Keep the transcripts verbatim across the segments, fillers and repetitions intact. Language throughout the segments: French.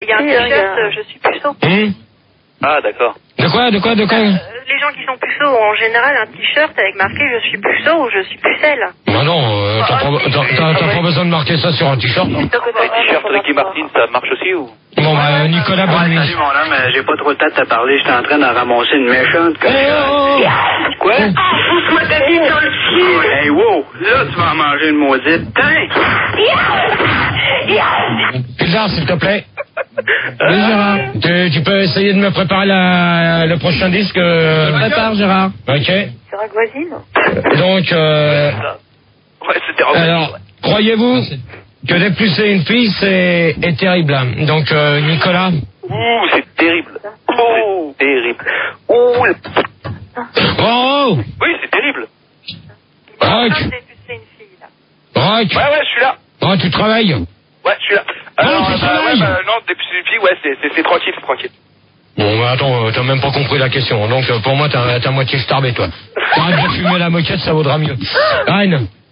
y a un t-shirt, euh, je suis puceau. Hum Ah, d'accord. De quoi, de quoi, de quoi euh, Les gens qui sont puceaux ont en général un t-shirt avec marqué je suis puceau ou je suis pucelle. Bah non, euh, t'as pas, t'as, t'as, t'as pas besoin de marquer ça sur un t-shirt. Les t-shirts Ricky Martin, ça marche aussi ou? Bon, bah, Nicolas, bonne nuit. Salut mon homme, j'ai pas trop le temps de te parler, j'étais en train de ramasser une méchante cochonne. Quoi? Ah, pousse-moi ta bite dans le cul! Hey, wow! Là, tu vas en manger une maudite. Tiens! Bizarre, s'il te plaît. Oui, Gérard. Tu, tu peux essayer de me préparer la, le prochain disque euh... Je prépare, Gérard. Ok. Gérard Voisine. Donc, euh... Ouais, c'était Robin. alors, croyez-vous que dépucer une fille, c'est est terrible. Donc, euh, Nicolas. Ouh, c'est terrible. Oh, c'est terrible. Ouh. Oh, Oui, c'est terrible. Rock. C'est une fille, là. Rock. Ouais, ouais, je suis là. Oh, tu travailles. Ouais, je suis là. Alors, tu bah, travailles. ouais, bah, non, depuis une fille, ouais, c'est, c'est, c'est tranquille, c'est tranquille. Bon, bah attends, euh, t'as même pas compris la question. Donc, euh, pour moi, t'as, t'as moitié starbé, toi. T'arrêtes de fumer la moquette, ça vaudra mieux. Anne.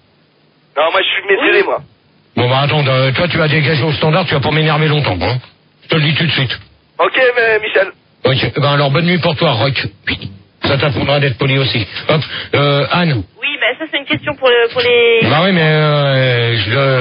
Non, moi, je suis mesuré, moi. Bon, bah attends, euh, toi, tu vas dégager au standard, tu vas pas m'énerver longtemps, hein. Je te le dis tout de suite. Ok, mais Michel. Ok, ben alors, bonne nuit pour toi, Rock. Ça t'apprendra d'être poli aussi. Hop, euh, Anne. Oui, bah ça c'est une question pour, le, pour les... Bah oui, mais euh, je le...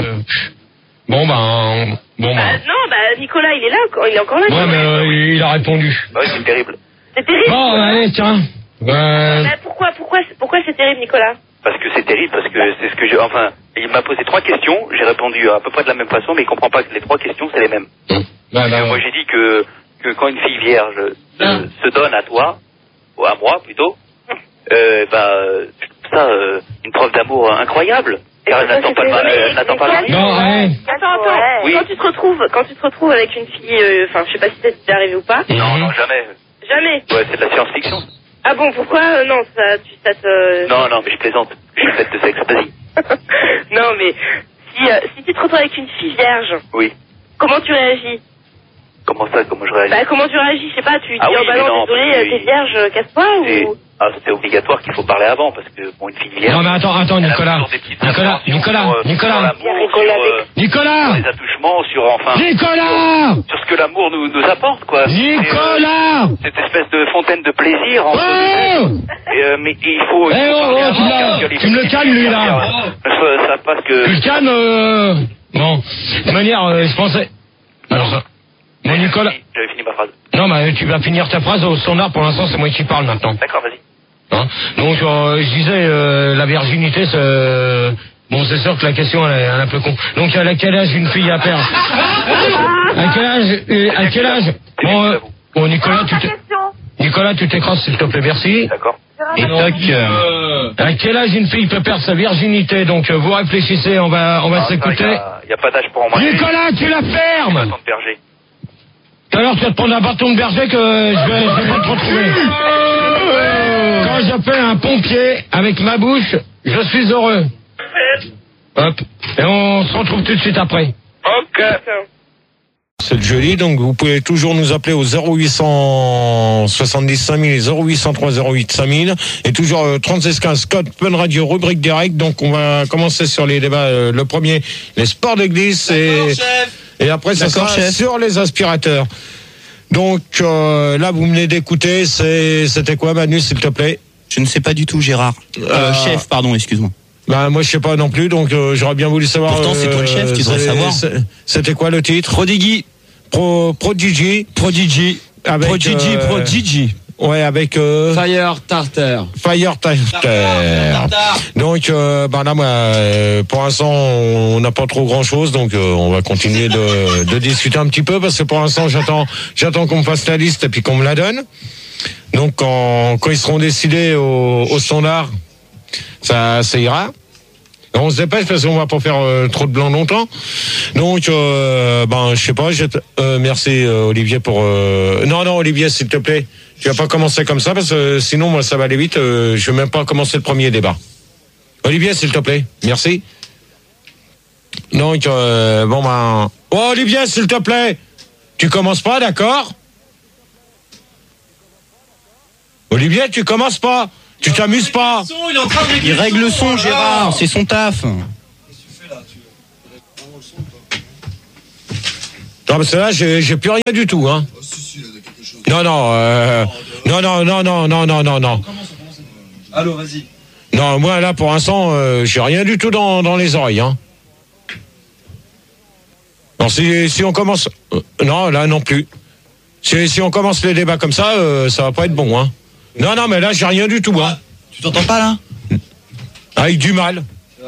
Bon, ben... Bon, Bah, ben... non, bah Nicolas, il est là, encore- il est encore là. Ouais, mais euh, il a répondu. Bah oui, c'est terrible. C'est terrible. Bon, allez, tiens. Ben... Bah, pourquoi, pourquoi, pourquoi c'est terrible, Nicolas? Parce que c'est terrible, parce que c'est ce que je... Enfin, il m'a posé trois questions, j'ai répondu à peu près de la même façon, mais il comprend pas que les trois questions, c'est les mêmes. Bah, bah, Euh, moi, j'ai dit que, que quand une fille vierge euh, se donne à toi, ou à moi plutôt, euh, bah, euh, ça, euh, une preuve d'amour incroyable. Car elle n'attend pas le mari. Elle n'attend pas le mari. Non, ouais. Attends, attends. Oui. Quand tu te retrouves, quand tu te retrouves avec une fille, euh, enfin, je sais pas si c'est déjà arrivé ou pas. Non, non, jamais. Jamais. Ouais, c'est de la science-fiction. Ah bon, pourquoi euh, non, ça, tu, ça te. Non, non, mais je plaisante. Je suis faite de sexe, vas-y. Non, mais si, euh, si tu te retrouves avec une fille vierge, Oui. comment tu réagis? Comment ça, comment je réagis? Bah, comment tu réagis? Je sais pas, tu dis Ah oui, oh bah mais non, non, désolé, parce euh, que t'es il- vierge, euh, casse-toi C'est ou. ah, c'est obligatoire qu'il faut parler avant, parce que pour une fille vierge... Non, mais attends, attends, elle a Nicolas. toujours des petites Nicolas, appréhensions Nicolas, sur, euh, sur Nicolas. l'amour, sur, Nicolas, euh, Nicolas. sur les attouchements, sur enfin... Nicolas. Sur ce que l'amour nous, nous apporte, quoi. Nicolas. C'est, euh, cette espèce de fontaine de plaisir. entre Oh. Et, euh, mais il faut... il Eh faut oh, parler oh, avant, tu l'as- car- car les tu me le filles calmes, lui, là. vierges, euh, Ça, ça passe Tu que... le calmes, euh... Bon, de toute manière, euh, je pensais... Alors, ça... Bon, Nicolas... J'avais fini ma phrase. Non, mais tu vas finir ta phrase au standard, pour l'instant, c'est moi qui parle, maintenant. D'accord, vas-y. Hein donc, euh, je disais, euh, la virginité, c'est... euh, Bon, c'est sûr que la question, elle est, elle est un peu con. Donc, à quel âge une fille a perdre? À quel âge euh, À quel âge Bon, euh, bon Nicolas, tu t'es... Nicolas, tu t'écrases, s'il te plaît, merci. D'accord. Et donc, euh, à quel âge une fille peut perdre sa virginité? Donc, euh, vous réfléchissez, on va, on va Ah, s'écouter. Il n'y a, a pas d'âge pour en moins. Nicolas, tu la fermes. Bâton de berger. Tout à l'heure, tu vas te prendre un bâton de berger que je vais, je vais pas te retrouver. Quand j'appelle un pompier avec ma bouche, je suis heureux. Hop. Et on se retrouve tout de suite après. Ok. C'est joli, donc vous pouvez toujours nous appeler au zéro huit soixante-dix cinq mille, zéro huit cent trois zéro huit cinq mille, et toujours euh, trente-six quinze code Fun Radio, rubrique direct. Donc on va commencer sur les débats. Euh, le premier, les sports d'église, et, et après ça sera chef. sur les aspirateurs. Donc euh, là, vous venez d'écouter, c'est, c'était quoi, Manu, s'il te plaît? Je ne sais pas du tout, Gérard. Euh, Euh, chef, pardon, excuse-moi. Bah moi je sais pas non plus, donc euh, j'aurais bien voulu savoir. Pourtant, c'est toi le chef, tu devrais c'est- savoir. c'est- C'était quoi le titre? Prodigy. Pro, Prodigy. Prodigy. Avec, Prodigy, euh, Prodigy. Ouais, avec euh, Fire Tartar. Fire Tartar. Donc, euh, ben là, moi, euh, pour l'instant, on n'a pas trop grand-chose, donc euh, on va continuer de, de discuter un petit peu, parce que pour l'instant, j'attends, j'attends qu'on me fasse la liste et puis qu'on me la donne. Donc, quand, quand ils seront décidés au, au standard, ça, ça ira. On se dépêche parce qu'on va pas faire euh, trop de blanc longtemps. Donc, euh, ben, je sais pas. Je, euh, merci euh, Olivier pour. Euh... Non, non, Olivier, s'il te plaît, tu vas pas commencer comme ça parce que euh, sinon, moi, ça va aller vite. Euh, je vais même pas commencer le premier débat. Olivier, s'il te plaît, merci. Donc, euh, bon ben, oh Olivier, s'il te plaît, tu commences pas, d'accord? Olivier, tu commences pas. Tu t'amuses pas. Il règle le son, Gérard, c'est son taf. Non, parce que là, j'ai, j'ai plus rien du tout, hein. Oh, si, si, là, il y a quelque chose. Non, non, euh, non, non, non, non, non, non, non, non. Allô, vas-y. Non, moi, là, pour l'instant, euh, j'ai rien du tout dans, dans les oreilles, hein. Non, si, si on commence... euh, non, là, non plus. Si, si on commence les débats comme ça, euh, ça va pas être bon, hein. Non, non, mais là, j'ai rien du tout, hein. Tu t'entends pas, là? Avec du mal.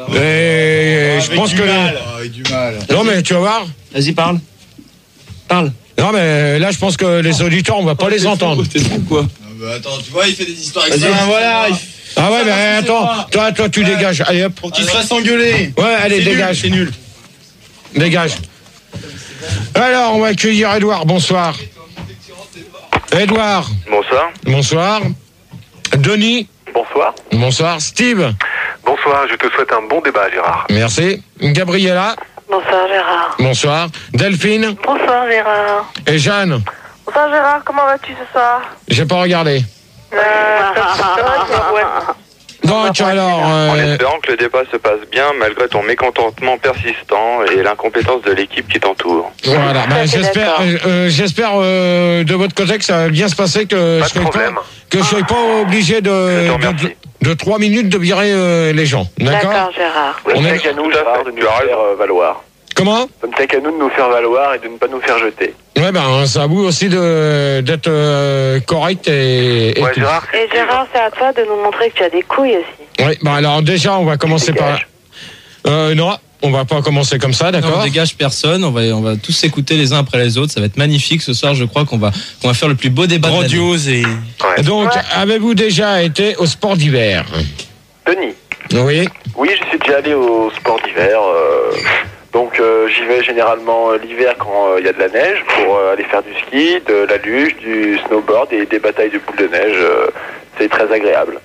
Et je pense que... Ah, avec du mal. Non, mais tu vas voir. Vas-y, parle. Parle. Non, mais là, je pense que les auditeurs, on va pas les entendre. T'es fou, quoi. Ah, bah, attends, tu vois, il fait des histoires Vas-y, extrêmes. ben voilà. il- Ah ouais, Ça mais va, c'est attends, pas. toi, toi, tu dégages. Allez, hop. Pour qu'il se fasse engueuler. Ouais, allez, C'est nul, dégage. C'est nul. Dégage. Alors, on va accueillir Edouard. Bonsoir. Edouard. Bonsoir. Bonsoir. Denis. Bonsoir. Bonsoir. Steve. Bonsoir, je te souhaite un bon débat, Gérard. Merci. Gabriella. Bonsoir Gérard. Bonsoir. Delphine. Bonsoir Gérard. Et Jeanne. Bonsoir Gérard, comment vas-tu ce soir? J'ai pas regardé. Euh, ça va, ouais. Donc, alors. En Euh, espérant que le débat se passe bien, malgré ton mécontentement persistant et l'incompétence de l'équipe qui t'entoure. voilà. Bah, Tout à fait j'espère, d'accord. euh, euh, j'espère euh, de votre côté que ça va bien se passer, que Pas je de sois pas, problème. que je sois pas obligé Je te de, remercie. de, de trois minutes de virer euh, les gens. D'accord. D'accord Gérard. On est- à nous, Gérard, de nous faire euh, valoir. Comment? Ça ne tient qu'à nous de nous faire valoir et de ne pas nous faire jeter. Ouais, ben, c'est à vous aussi de, d'être euh, correct et, et Ouais, tout. Gérard. Et Gérard, c'est à toi de nous montrer que tu as des couilles aussi. Oui, ben alors déjà, on va commencer par... Dégage. Euh, non, on va pas commencer comme ça, Non, d'accord? on dégage personne, on va, on va tous s'écouter les uns après les autres, ça va être magnifique ce soir, je crois qu'on va, qu'on va faire le plus beau débat de l'année. Grandiose et. Ouais. Donc, Ouais. avez-vous déjà été au sport d'hiver? Denis. Oui. Oui, je suis déjà allé au sport d'hiver. euh, donc euh, j'y vais généralement euh, l'hiver quand il y a de la neige pour euh, aller faire du ski, de la luge, du snowboard et des batailles de boules de neige. euh, c'est très agréable.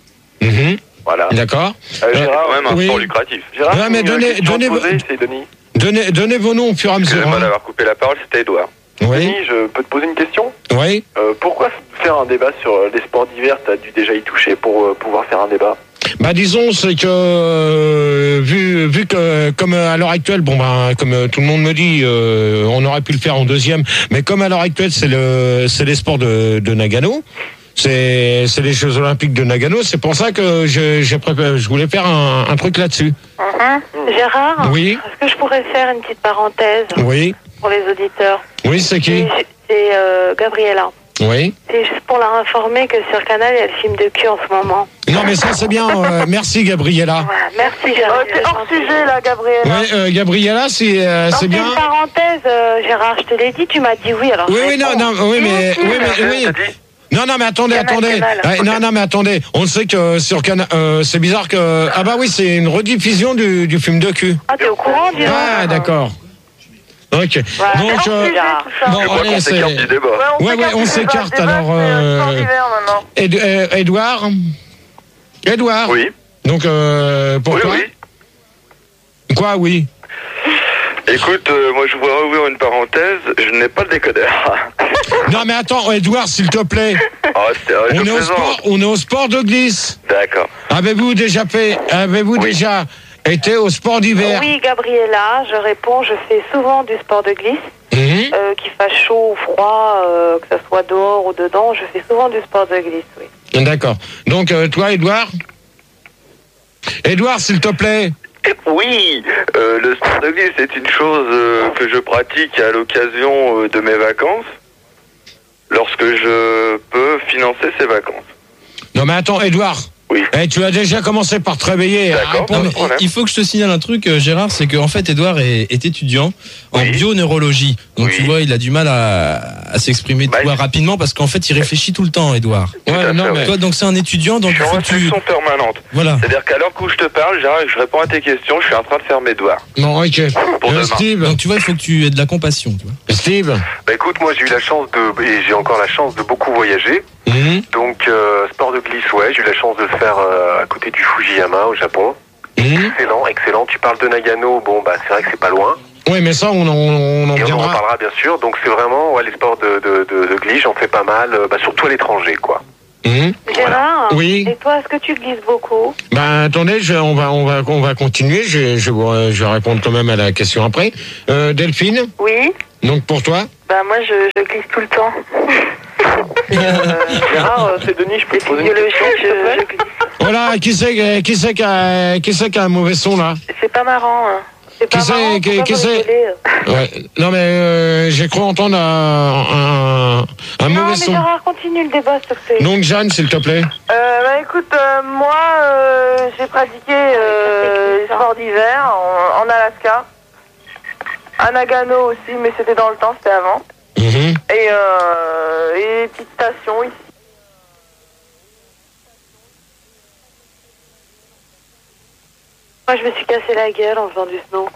Mhm. Voilà. D'accord. Euh, Gérard, quand même un oui. sport lucratif. Gérard, Ouais, mais une donnez- question à donnez- te poser, c'est Denis. Donnez, donnez vos noms au fur et à mesure. hein. d'avoir coupé la parole, c'était Edouard. Oui. Denis, je peux te poser une question? Oui. Euh, pourquoi faire un débat sur euh, les sports d'hiver? T'as dû déjà y toucher pour euh, pouvoir faire un débat. Bah disons c'est que euh, vu vu que comme à l'heure actuelle bon bah comme euh, tout le monde me dit euh, on aurait pu le faire en deuxième mais comme à l'heure actuelle c'est le c'est les sports de, de Nagano c'est c'est les Jeux Olympiques de Nagano c'est pour ça que je j'ai préparé, je voulais faire un, un truc là-dessus. Mhm. Gérard, Oui. est-ce que je pourrais faire une petite parenthèse Oui. pour les auditeurs? Oui c'est qui? C'est c'est, euh, Gabriella. Oui. C'est juste pour la informer que sur Canal, il y a le film de cul en ce moment. Non mais ça c'est bien euh, merci Gabriella. Voilà, merci Gérard. Oh, c'est hors sujet là, Gabriella. Oui euh, Gabriella c'est euh, Non, c'est bien. une parenthèse, euh, Gérard, je te l'ai dit, tu m'as dit oui, alors Oui je oui non réponds. non oui mais oui mais oui. Non, non, mais attendez, Canal, attendez. Canal. Eh, non, non, mais attendez. On sait que sur Canal, euh, c'est bizarre que. Ah bah oui, c'est une rediffusion du, du film de cul. Ah, t'es au courant, dis Ah, d'accord. Ok. Voilà, Donc, c'est hors euh, sujet, tout ça. bon, allez, c'est. débat. on Ouais, ouais, on s'écarte s'écarte du débat, alors. c'est, euh, sport Euh, d'hiver, maintenant. Ed- euh, Edouard. Edouard. Oui. Donc, euh, pourquoi Quoi, oui. Écoute, euh, moi je voudrais ouvrir une parenthèse. Je n'ai pas le décodeur. Non, mais attends, Edouard, s'il te plaît. Oh, c'était je On est, au plaisante. sport, on est au sport de glisse. D'accord. Avez-vous déjà fait, avez-vous Oui. déjà été au sport d'hiver? Oui, Gabriella, je réponds, je fais souvent du sport de glisse, Mhm. euh, qu'il fasse chaud ou froid, euh, que ce soit dehors ou dedans, je fais souvent du sport de glisse, oui. D'accord. Donc, euh, toi, Edouard Edouard, s'il te plaît. Oui, euh, le sport de glisse c'est une chose euh, que je pratique à l'occasion euh, de mes vacances, lorsque je peux financer ces vacances. Non, mais attends, Edouard. Oui. Eh, tu as déjà commencé par te réveiller. D'accord. Réponds- Non, mais problème. il faut que je te signale un truc, euh, Gérard, c'est qu'en fait, Edouard est, est étudiant en Oui. bioneurologie. Donc, Oui. tu vois, il a du mal à, à s'exprimer Bah, tu vois, il- rapidement parce qu'en fait, il réfléchit tout le temps, Edouard. Tout à Ouais, fait, non, ouais. mais. Toi, donc, c'est un étudiant, donc Je il suis en faut que tu. réflexion permanente. Voilà. C'est-à-dire qu'à l'heure où je te parle, j'arrive, je réponds à tes questions, je suis en train de faire mes devoirs. Non, ok. Pour Euh, demain. Steve. Donc, tu vois, il faut que tu aies de la compassion, tu vois. Steve. Bah écoute, moi j'ai eu la chance de, et j'ai encore la chance de beaucoup voyager. Mhm. Donc euh, sport de glisse, ouais, j'ai eu la chance de le faire euh, à côté du Fujiyama au Japon. Mhm. Excellent, excellent. Tu parles de Nagano, bon bah c'est vrai que c'est pas loin. Oui, mais ça, on en, on en Et on en reviendra. reparlera bien sûr. Donc c'est vraiment ouais, les sports de, de, de, de glisse, j'en fais pas mal, euh, bah, surtout à l'étranger quoi. Mhm. Gérard, Oui. et toi, est-ce que tu glisses beaucoup? Ben, attendez, je, on va, on va, on va continuer. Je, je, vous- je vais répondre quand même à la question après. Euh, Delphine. Oui. Donc pour toi? Bah moi je, je glisse tout le temps. Et, euh, Gérard, c'est Denis, je peux te poser une question, je, je glisse. Voilà, qui c'est qui c'est qui a qui c'est qui a un mauvais son là? C'est pas marrant. Hein. C'est pas Qui marrant. c'est qui, qui c'est? Ouais. Non mais euh, j'ai cru entendre un un, un non, mauvais mais son. Gérard, continue le débat, s'il te plaît. Donc Jeanne, s'il te plaît. Euh, bah écoute, euh, moi euh, j'ai pratiqué euh, les sports d'hiver en, en Alaska. À Nagano aussi, mais c'était dans le temps, c'était avant. Mmh. Et, euh, et les petites stations ici. Moi, je me suis cassé la gueule en faisant du snow.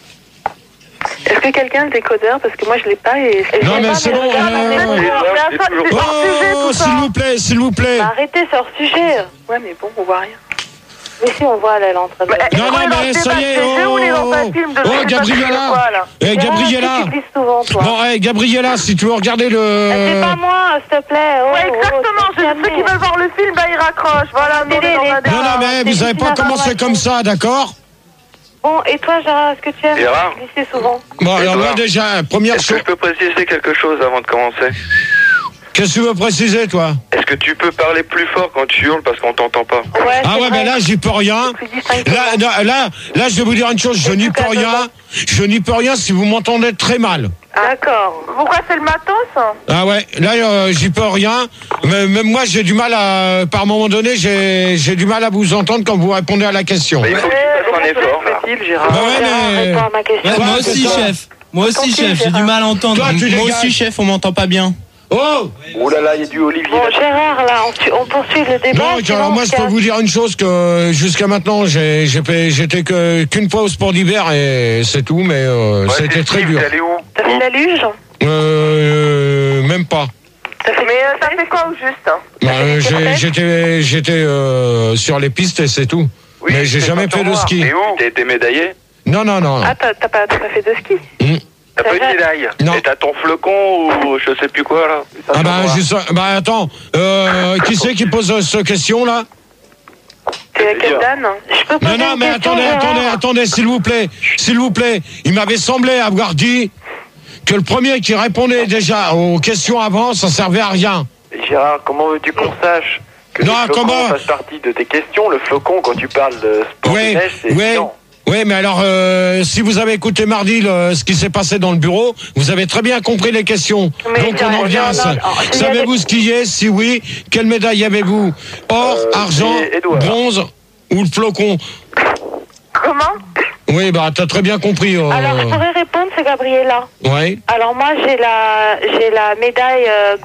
Est-ce que quelqu'un a le décodeur? Parce que moi je l'ai pas et... et Non mais pas, c'est mais bon. regarde, euh, mais c'est hors- c'est hors sujet, Oh, tout ça. s'il vous plaît, s'il vous plaît. Bah, arrêtez, c'est hors sujet. Ouais mais bon, on voit rien. Mais si, on voit, elle est en train de... Bah, Non, non, mais ça y est, oh, oh, Gabriella, eh, Gabriella, Tu glisses souvent, toi. bon, eh, Gabriella, si tu veux regarder le... C'est pas moi, s'il te plaît. Oh, Ouais, oh, exactement, c'est je- calmé. ceux qui veulent voir le film, bah ils raccrochent. Voilà, nous, on est dans un Non, débat. non, mais vous savez pas commencer comme ça, d'accord? Bon, et toi, Gérard, est-ce que tu aimes Gérard glisser souvent? Bon, alors moi Edouard, déjà, première Est-ce que chose... je peux préciser quelque chose avant de commencer? Qu'est-ce que tu veux préciser, toi? Est-ce que tu peux parler plus fort quand tu hurles parce qu'on t'entend pas? Ouais, Ah ouais, mais là, j'y peux rien. Là, là, là, là, je vais vous dire une chose, je n'y peux rien. Je n'y peux rien si vous m'entendez très mal. D'accord. Pourquoi c'est le matos? Ah ouais, là, euh, j'y peux rien. Mais même moi, j'ai du mal à... Par moment donné, j'ai j'ai du mal à vous entendre quand vous répondez à la question. Mais il faut que tu fasses un effort, là. Bah ouais, mais... Réponds à ma question. Ouais, moi aussi, chef. Moi aussi, chef, j'ai du mal à entendre. Toi, tu Moi dégages. aussi, chef, on m'entend pas bien. Oh! Oh là là, il y a du Olivier. Bon, Gérard, là, on, su- on poursuit le débat. Non, sinon alors moi on je se peux casse. vous dire une chose que jusqu'à maintenant j'ai j'ai fait- j'étais que qu'une fois au sport d'hiver et c'est tout, mais euh, Ouais, c'était c'est très Steve, dur. t'es allé où? T'as fait la luge? Euh, même pas. Mais euh, ça fait quoi au juste? hein Bah, euh, j'ai- j'étais j'étais euh, sur les pistes et c'est tout. Oui, mais j'ai c'est jamais ceinture fait de noire. ski. Et où? T'as été médaillé? Non non non. Ah, t'as t'as pas, t'as pas fait de ski? Hmm. T'as pas eu de médaille? Non. Et t'as ton flocon ou je sais plus quoi, là? Ah bah, juste, bah attends, euh, qui c'est qui pose euh, cette question là? C'est quel Dan? Je peux poser Non non une mais question, attendez Gérard attendez attendez s'il vous plaît s'il vous plaît. Il m'avait semblé avoir dit que le premier qui répondait déjà aux questions avant, ça servait à rien. Gérard, comment veux-tu qu'on sache que Non, le flocon comment fasse partie de tes questions? Le flocon, quand tu parles de sport Ouais, de neige, c'est ouais. évident. Oui, mais alors, euh, si vous avez écouté mardi le, ce qui s'est passé dans le bureau, vous avez très bien compris les questions. Mais Donc on non, en revient non, à ça. non, non, Savez-vous skier? Si oui, quelle médaille avez-vous? Or, Euh, argent, et Edouard. bronze ou le flocon? Comment? Oui, bah t'as très bien compris. Euh... Alors, je pourrais répondre, c'est Gabriella. Ouais. Alors, moi, j'ai la, j'ai la médaille euh,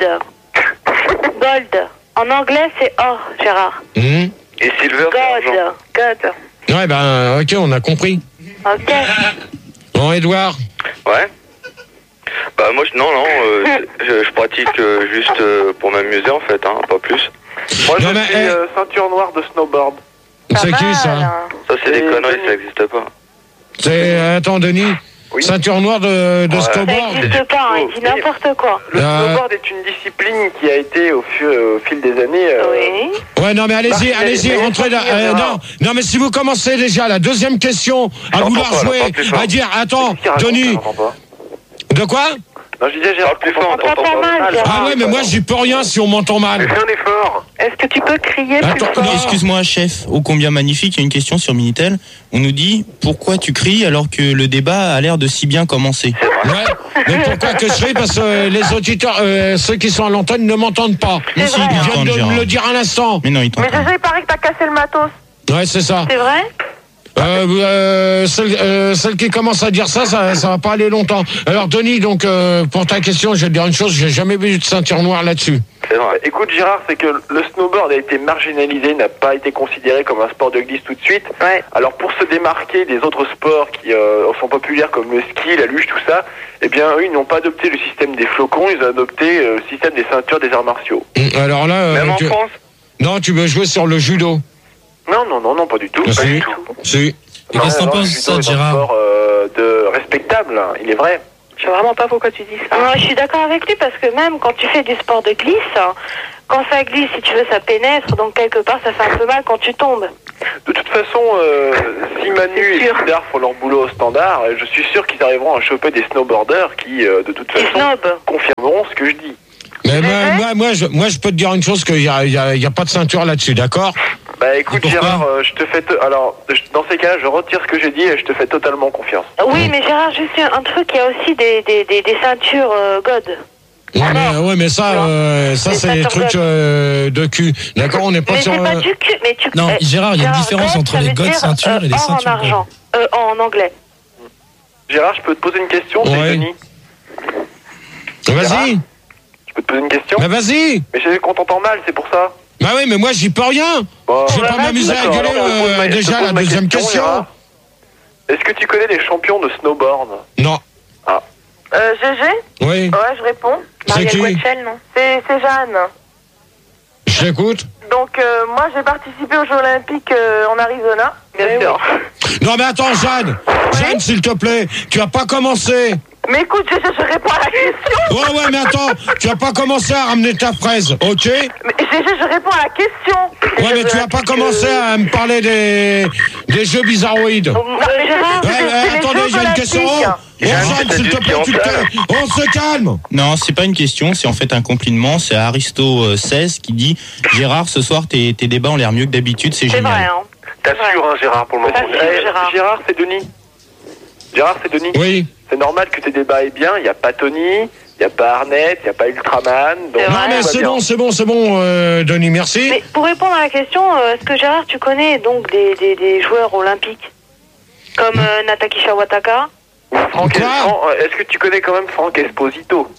Gold. Gold. En anglais, c'est or, Gérard. Hum. Et Silver, c'est argent. God. God. Ouais, ben, ok, on a compris. Ok. Bon, Edouard. Ouais. Bah moi, je, non, non, euh, je, je pratique euh, juste euh, pour m'amuser en fait, hein, pas plus. Moi, Non, je mais, suis eh. euh, ceinture noire de snowboard. C'est qui ça? Ça, c'est des Et conneries, Denis. ça n'existe pas. C'est, euh, attends, Denis. Oui. Ceinture noire de, de Ouais. Ça snowboard. n'existe pas, hein, il dit n'importe quoi. Le Euh. snowboard est une discipline qui a été au, fu- au fil des années. euh, Oui. Ouais, non, mais allez-y, Marcel, allez-y, mais rentrez là. laisse-moi Euh, finir, non, non, mais si vous commencez déjà la deuxième question à J'entends vouloir pas, là, jouer, parle plus fort. à dire, attends, Qu'est-ce qu'il raconte, Denis, je comprends pas. de quoi? Non, je disais, Gérard, Parle plus fort, on t'entend t'entend pas pas. mal, Gérard. Ah ouais, mais moi j'y peux rien si on m'entend mal. Fais un effort. Est-ce que tu peux crier plus Attends, fort? non. Excuse-moi, chef, ô combien magnifique, il y a une question sur Minitel. On nous dit pourquoi tu cries alors que le débat a l'air de si bien commencer. Ouais, mais pourquoi que je ris? Parce que euh, les auditeurs, euh, ceux qui sont à l'antenne ne m'entendent pas. Mais si, vrai, ils Ils viennent t'entendent, de me Gérard. le dire à l'instant. Mais non, ils Mais t'entendent. je sais, il paraît que t'as cassé le matos. Ouais, c'est ça. C'est vrai? Euh, euh, celle, euh, celle qui commence à dire ça, ça, ça va pas aller longtemps. Alors Denis, donc euh, pour ta question, je vais te dire une chose, j'ai jamais vu de ceinture noire là-dessus. C'est vrai. Écoute, Gérard, c'est que le snowboard a été marginalisé, n'a pas été considéré comme un sport de glisse tout de suite. Ouais. Alors pour se démarquer des autres sports qui euh, sont populaires comme le ski, la luge, tout ça, eh bien eux, ils n'ont pas adopté le système des flocons, ils ont adopté euh, le système des ceintures des arts martiaux. Hum, Alors là, euh, Même en tu... France? non, tu veux jouer sur le judo. Non, non, non, non, pas du tout. Ah, pas si. du tout. Si. Et qu'est-ce que t'en Non, penses le de judo ça, est un Gérard? sport euh, de respectable, hein, il est vrai. Je sais vraiment pas pourquoi tu dis ça. Moi, je suis d'accord avec lui parce que même quand tu fais du sport de glisse, quand ça glisse, si tu veux, ça pénètre, donc quelque part, ça fait un peu mal quand tu tombes. De toute façon, euh, si Manu et Sidar font leur boulot au standard, je suis sûr qu'ils arriveront à choper des snowboarders qui, euh, de toute façon, confirmeront ce que je dis. Mais moi, moi, moi, je, moi, je peux te dire une chose, qu'il y a, il y a, il y a pas de ceinture là-dessus, d'accord? Bah écoute Gérard, euh, je te fais... Te... Alors, je- dans ces cas, je retire ce que j'ai dit et je te fais totalement confiance. Oui, mais Gérard, juste un truc, il y a aussi des, des, des, des ceintures euh, God. Ouais, mais, ouais, mais ça, euh, ça, Les c'est des ceintures trucs euh, de cul. D'accord, on n'est pas Mais sur. c'est pas euh, du cul, mais tu... Non, eh, Gérard, il y a une différence God, entre ça les veut God dire, ceintures et les euh, or ceintures en argent, euh, en anglais. Gérard, je peux te poser une question, c'est Ouais. Denis. Vas-y. Je peux te poser une question? Bah vas-y. Mais je sais qu'on t'entend mal, c'est pour ça. Bah oui, mais moi, j'y peux rien. Bon, Je vais bah, pas m'amuser à d'accord, gueuler alors, je te pose euh, ma- je te déjà pose la ma deuxième question. Gérard. Est-ce que tu connais les champions de snowboard? Non. Ah. Euh, G G? Oui. Ouais, je réponds. C'est qui? Guetchel, non? C'est c'est Jeanne. Je t'écoute. Donc, euh, moi, j'ai participé aux Jeux Olympiques euh, en Arizona. Bien sûr. Non, mais attends, Jeanne. Jeanne, s'il te plaît, tu as pas commencé. Mais écoute, je, je, je réponds à la question. Ouais, ouais, mais attends, tu as pas commencé à ramener ta fraise, ok? Mais je, je, je réponds à la question. Ouais, mais tu as pas commencé à me parler des, des jeux bizarroïdes. Non, mais Gérard, Ouais, c'est- ouais, c'est les attendez, Jeux j'ai une question. Olympiques. Oh, Jeanne, s'il te plaît, tu te calmes. On se calme. Non, c'est pas une question, c'est en fait un compliment. C'est Aristo euh, seize qui dit Gérard, ce soir tes, tes débats ont l'air mieux que d'habitude, c'est C'est vrai, génial. hein. T'assures, hein, Gérard, pour le moment. T'assures, Eh, Gérard. Gérard, c'est Denis. Gérard, c'est Denis. Oui. C'est normal que tes débats aillent bien. Il n'y a pas Tony, il n'y a pas Arnett, il n'y a pas Ultraman. Donc C'est Non, vrai. mais tout va c'est bien. bon, c'est bon, c'est bon, euh, Denis, merci. Mais pour répondre à la question, euh, est-ce que Gérard, tu connais donc des, des, des joueurs olympiques comme euh, Nataki Shawataka? Franck, Quoi Fran- euh, est-ce que tu connais quand même Franck Esposito?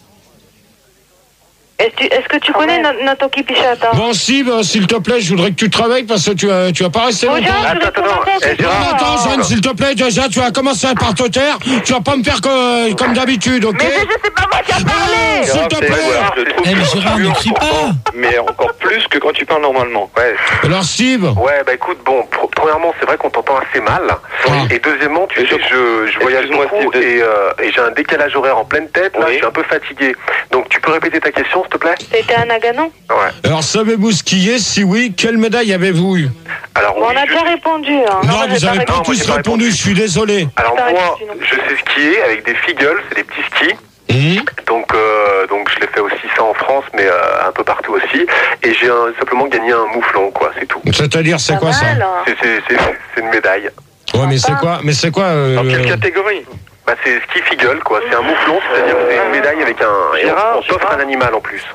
Est-ce tu- est-ce que tu connais Na- Natoki Pichata? Bon, Steve, euh, s'il te plaît, je voudrais que tu travailles parce que tu as, tu as pas resté Oh, longtemps. Gérard, je Attends, réponds attends, à ta eh, question. Gérard, Attends, Ah. Jeanne, s'il te plaît, déjà, tu as commencé par te taire. Tu vas pas me faire que- comme d'habitude, ok? Mais G G, c'est pas moi qui a parlé. S'il te plaît. Eh, mais Gérard, ne crie pas. Mais encore plus que quand tu parles normalement. Ouais. Alors, Steve, Ouais, bah écoute, bon, pr- premièrement, c'est vrai qu'on t'entend assez mal. Oui. Et deuxièmement, tu sais, je, je voyage beaucoup et, euh, et j'ai un décalage horaire en pleine tête. Là, je suis un peu fatigué. Donc, tu peux répéter ta question, s'il te plaît? C'était à Nagano? Ouais. alors savez-vous skier? Si oui, quelle médaille avez-vous eu? Alors, Bon, on oui, a je- déjà répondu. Hein. Non, Moi, j'ai vous avez pas Non, moi, tous j'ai pas répondu, répondu. je suis désolé. Alors, J'ai pas moi, répondu non plus. je sais skier avec des figles, c'est des petits skis. Hum. Donc, euh, donc je l'ai fait aussi ça en France, mais euh, un peu partout aussi. Et j'ai un- simplement gagné un mouflon, quoi, c'est tout. C'est-à-dire, c'est Pas quoi ça? mal, hein. C'est, c'est, c'est, c'est une médaille. Ouais, mais c'est quoi? Mais c'est quoi? euh, Dans quelle catégorie? Bah, c'est ski figgle, quoi. C'est un mouflon, c'est-à-dire que c'est une médaille avec un. Et Gérard, on, on t'offre un animal en plus.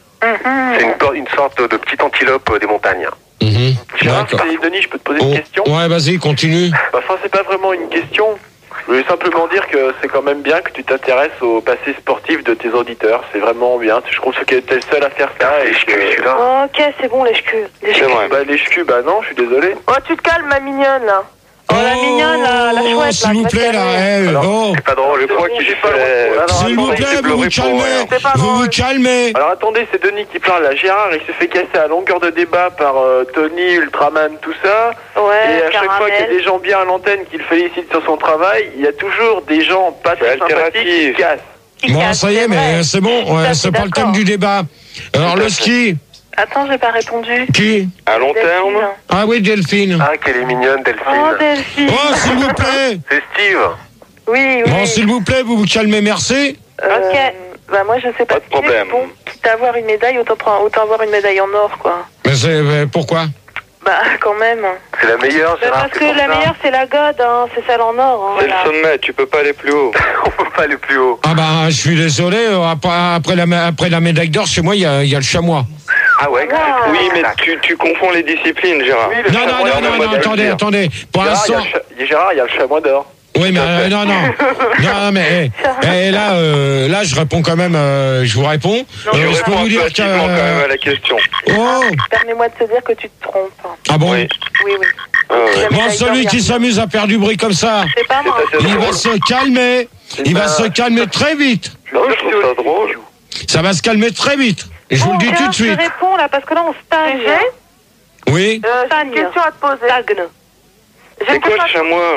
C'est une, por- une sorte de petite antilope euh, des montagnes. mhm. Gérard, D'accord. c'est Denis, je peux te poser Oh, une question? ouais, vas-y, continue. Bah, enfin, c'est pas vraiment une question. Je voulais simplement dire que c'est quand même bien que tu t'intéresses au passé sportif de tes auditeurs. C'est vraiment bien. Je trouve que t'es le seul à faire ça. Et que... Ok, c'est bon, lèche-cul. C'est vrai. Bah, les ch'culs, bah non, je suis désolé. Oh, tu te calmes, ma mignonne, là. Oh, la mignonne, la, la Oh, chouette, s'il là. vous qui va plaît, se là, calmer. eh, Alors, oh. c'est pas drôle. Je crois qu'il fait... S'il vous plaît, vous vous calmez. C'est pas Vous drôle. vous calmez. Alors attendez, c'est Denis qui parle là. Gérard, il se fait casser à longueur de débat par euh, Tony, Ultraman, tout ça. Ouais, Et à chaque fois qu'il y a caramel. des gens bien à l'antenne qui le félicitent sur son travail, il y a toujours des gens pas très sympathiques qui cassent. Qui Bon, casse, ça y est, c'est mais vrai. c'est bon, Tout à ouais, fait c'est pas le d'accord. thème du débat. Alors, le ski, Attends, j'ai pas répondu. qui? À long Delphine. Ah oui, Delphine. Ah, qu'elle est mignonne, Delphine. Oh, Delphine. Oh, s'il vous plaît. C'est Steve. Oui, oui. Bon, s'il vous plaît, vous vous calmez, merci. Ok. Bah, moi, je sais pas. Pas de problème. Bon, quitte à avoir une médaille, autant, prendre- autant avoir une médaille en or, quoi. Mais c'est, mais pourquoi? Bah, quand même. C'est la meilleure, Bah, Gérard. parce que la meilleure, c'est la God, hein. C'est celle en or. Hein, voilà. sommet, tu peux pas aller plus haut. On peut pas aller plus haut. Ah bah, je suis désolé, euh, après, après, la, après la médaille d'or, chez moi, il y a, il y a le chamois. Ah ouais, Wow. oui, mais tu, tu confonds les disciplines, Gérard. Oui, le Non, non, chamois non, d'or, non, moi, non, je vais attendez, le dire. attendez. Pour Gérard, il y a l'instant... le cha- il y a Gérard, il y a le chamois d'or. Oui, mais euh, non, non. Non, mais eh, eh, là, euh, là, je réponds quand même, euh, je vous réponds. Non, Euh, je je peux réponds vous dire que... euh, la question. Oh, Permets-moi de te dire que tu te trompes. ah bon? Oui. Oui, oui. Ah ouais. La Bon, médaille celui d'or, qui il y a- s'amuse à faire du bruit comme ça, C'est pas moi. il va se calmer. Il va se calmer très vite. Non, je trouve ça drôle. Ça va se calmer très vite. Et je vous Bon, le dis tout Gérard, de suite. Je réponds, là, parce que là, on stagne. G G Oui. Euh, j'ai une question à te poser. Stagne. J'ai une question à te- chamois?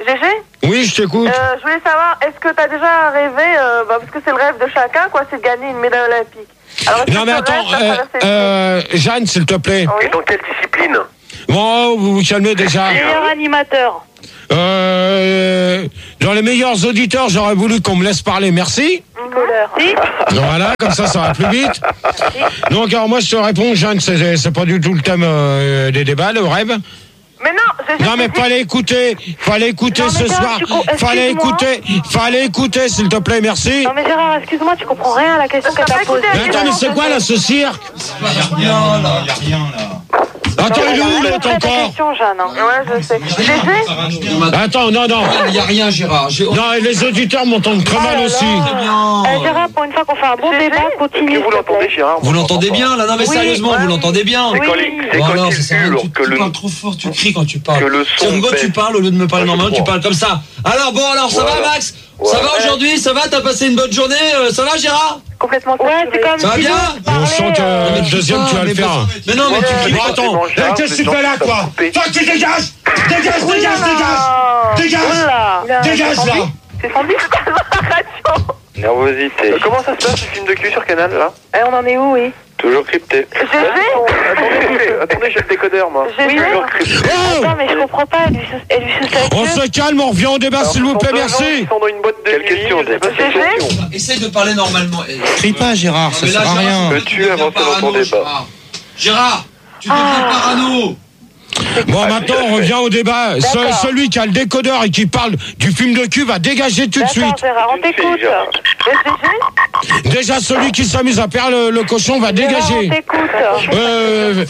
G G? Oui, je t'écoute. Euh, je voulais savoir, est-ce que t'as déjà rêvé, euh, bah, parce que c'est le rêve de chacun, quoi, c'est de gagner une médaille olympique. Alors, est-ce Non que mais ce attends, rêve t'a euh, traversé euh, Jeanne, s'il te plaît. Oui. Et dans quelle discipline? Bon, vous vous calmez déjà. Meilleur animateur. Euh, dans les meilleurs auditeurs, j'aurais voulu qu'on me laisse parler. Merci. Colère. Si. Voilà, comme ça, ça va plus vite. Donc, alors moi, je te réponds, Jeanne, c'est, c'est pas du tout le thème euh, des débats, le rêve. Mais non, G G. Non, mais fallait écouter, fallait écouter Non, mais ce Gérard, soir. tu co- Fallait excuse-moi. écouter, fallait écouter, s'il te plaît, merci. Non mais Gérard, excuse-moi, tu comprends rien à la question qu'elle t'a posée. Mais attends, mais c'est quoi là, ce cirque? Y'a rien là, y'a rien là. Attends, il est où Je l'autre pose ta encore? question, Jeanne. hein. Ouais, je sais. G G? Attends, non, non. Y'a rien, Gérard. J'ai- Non, et les auditeurs m'entendent très mal aussi. Euh, Gérard, pour une fois qu'on fait un bon G G, débat, continue. Est-ce que vous s'il te plaît. l'entendez, Gérard? Vous l'entendez bien là? Non mais Oui, sérieusement, ouais. vous l'entendez bien? C'est quand, Oui. les- c'est Oh quand non, il ça sert à rien, hurle tu, que tu le... parles trop fort, tu cries quand tu parles. que le son Si en gros tu baisse. parles au lieu de me parler Moi, je normalement, tu crois. parles comme ça. Alors bon, alors ça Voilà. va Max? Ça Ouais. va aujourd'hui? Ça va? T'as passé une bonne journée? Euh, Ça va Gérard? Complètement Ouais, c'est comme Ça va si bien nous, On sent que parlait, le euh, deuxième, tu vas le mais faire. bon- Mais non, mais tu cries Bon, pas. attends, Gérard, eh, qu'est-ce que c'est tu fais là, gentil, quoi? ça va couper. Toi, tu dégages! Dégage, Oui, dégage, non. dégage! Dégage! Oula. Dégage, là! C'est sans disparition. Nervosité. Euh, comment ça se passe le film de cul sur Canal là? Eh, on en est où, oui? Toujours crypté. G G? Attendez, attendez, j'ai le décodeur moi. G G? Toujours crypté. Oh! Attends, mais je comprends pas, elle lui sous- elle lui sous On se calme, on revient au débat, s'il vous plaît, merci! Ils sont dans une boîte de Quelle nuit, question, je sais pas G quelle G? question. Essaye de parler normalement. Eh, Crie pas, Gérard, non, ça mais là, sert à Gérard, rien. tu Peux-tu deviens avancer dans ton parano, débat? Gérard. Gérard, tu deviens Ah. parano. Bon, maintenant, on revient au débat. Ce- D'accord. celui qui a le décodeur et qui parle du film de cul va dégager tout de D'accord, suite. Gérard, on Une fille, t'écoute. Gérard. Et G G? Déjà, celui qui s'amuse à perdre le, le cochon va Gérard, on dégager. t'écoute. Euh...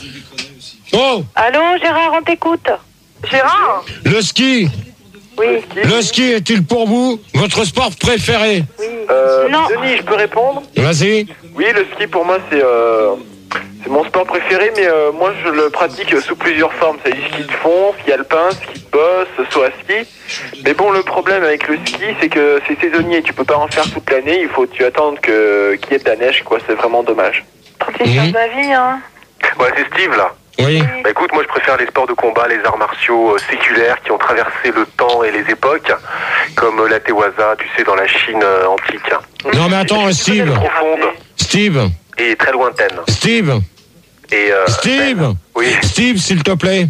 Oh, Allô, Gérard, on t'écoute. Gérard? le ski. Oui. Le ski est-il pour vous votre sport préféré? Euh, Non. Denis, je peux répondre? Vas-y. Oui, le ski pour moi c'est euh, c'est mon sport préféré, mais euh, moi je le pratique sous plusieurs formes. C'est du ski de fond, ski alpin, ski de boss, saut à ski. Mais bon, le problème avec le ski, c'est que c'est saisonnier. Tu peux pas en faire toute l'année. Il faut tu attendre que qu'il y ait de la neige, quoi. C'est vraiment dommage. C'est Mhm. sur ma vie, hein. Ouais, c'est Steve là. Oui. Bah écoute, moi je préfère les sports de combat, les arts martiaux euh, séculaires qui ont traversé le temps et les époques, comme euh, la Tewaza, tu sais, dans la Chine euh, antique. Non, mais attends, Steve. Profonde Steve. et très lointaine. Steve. Et euh, Steve. oui. Steve, s'il te plaît.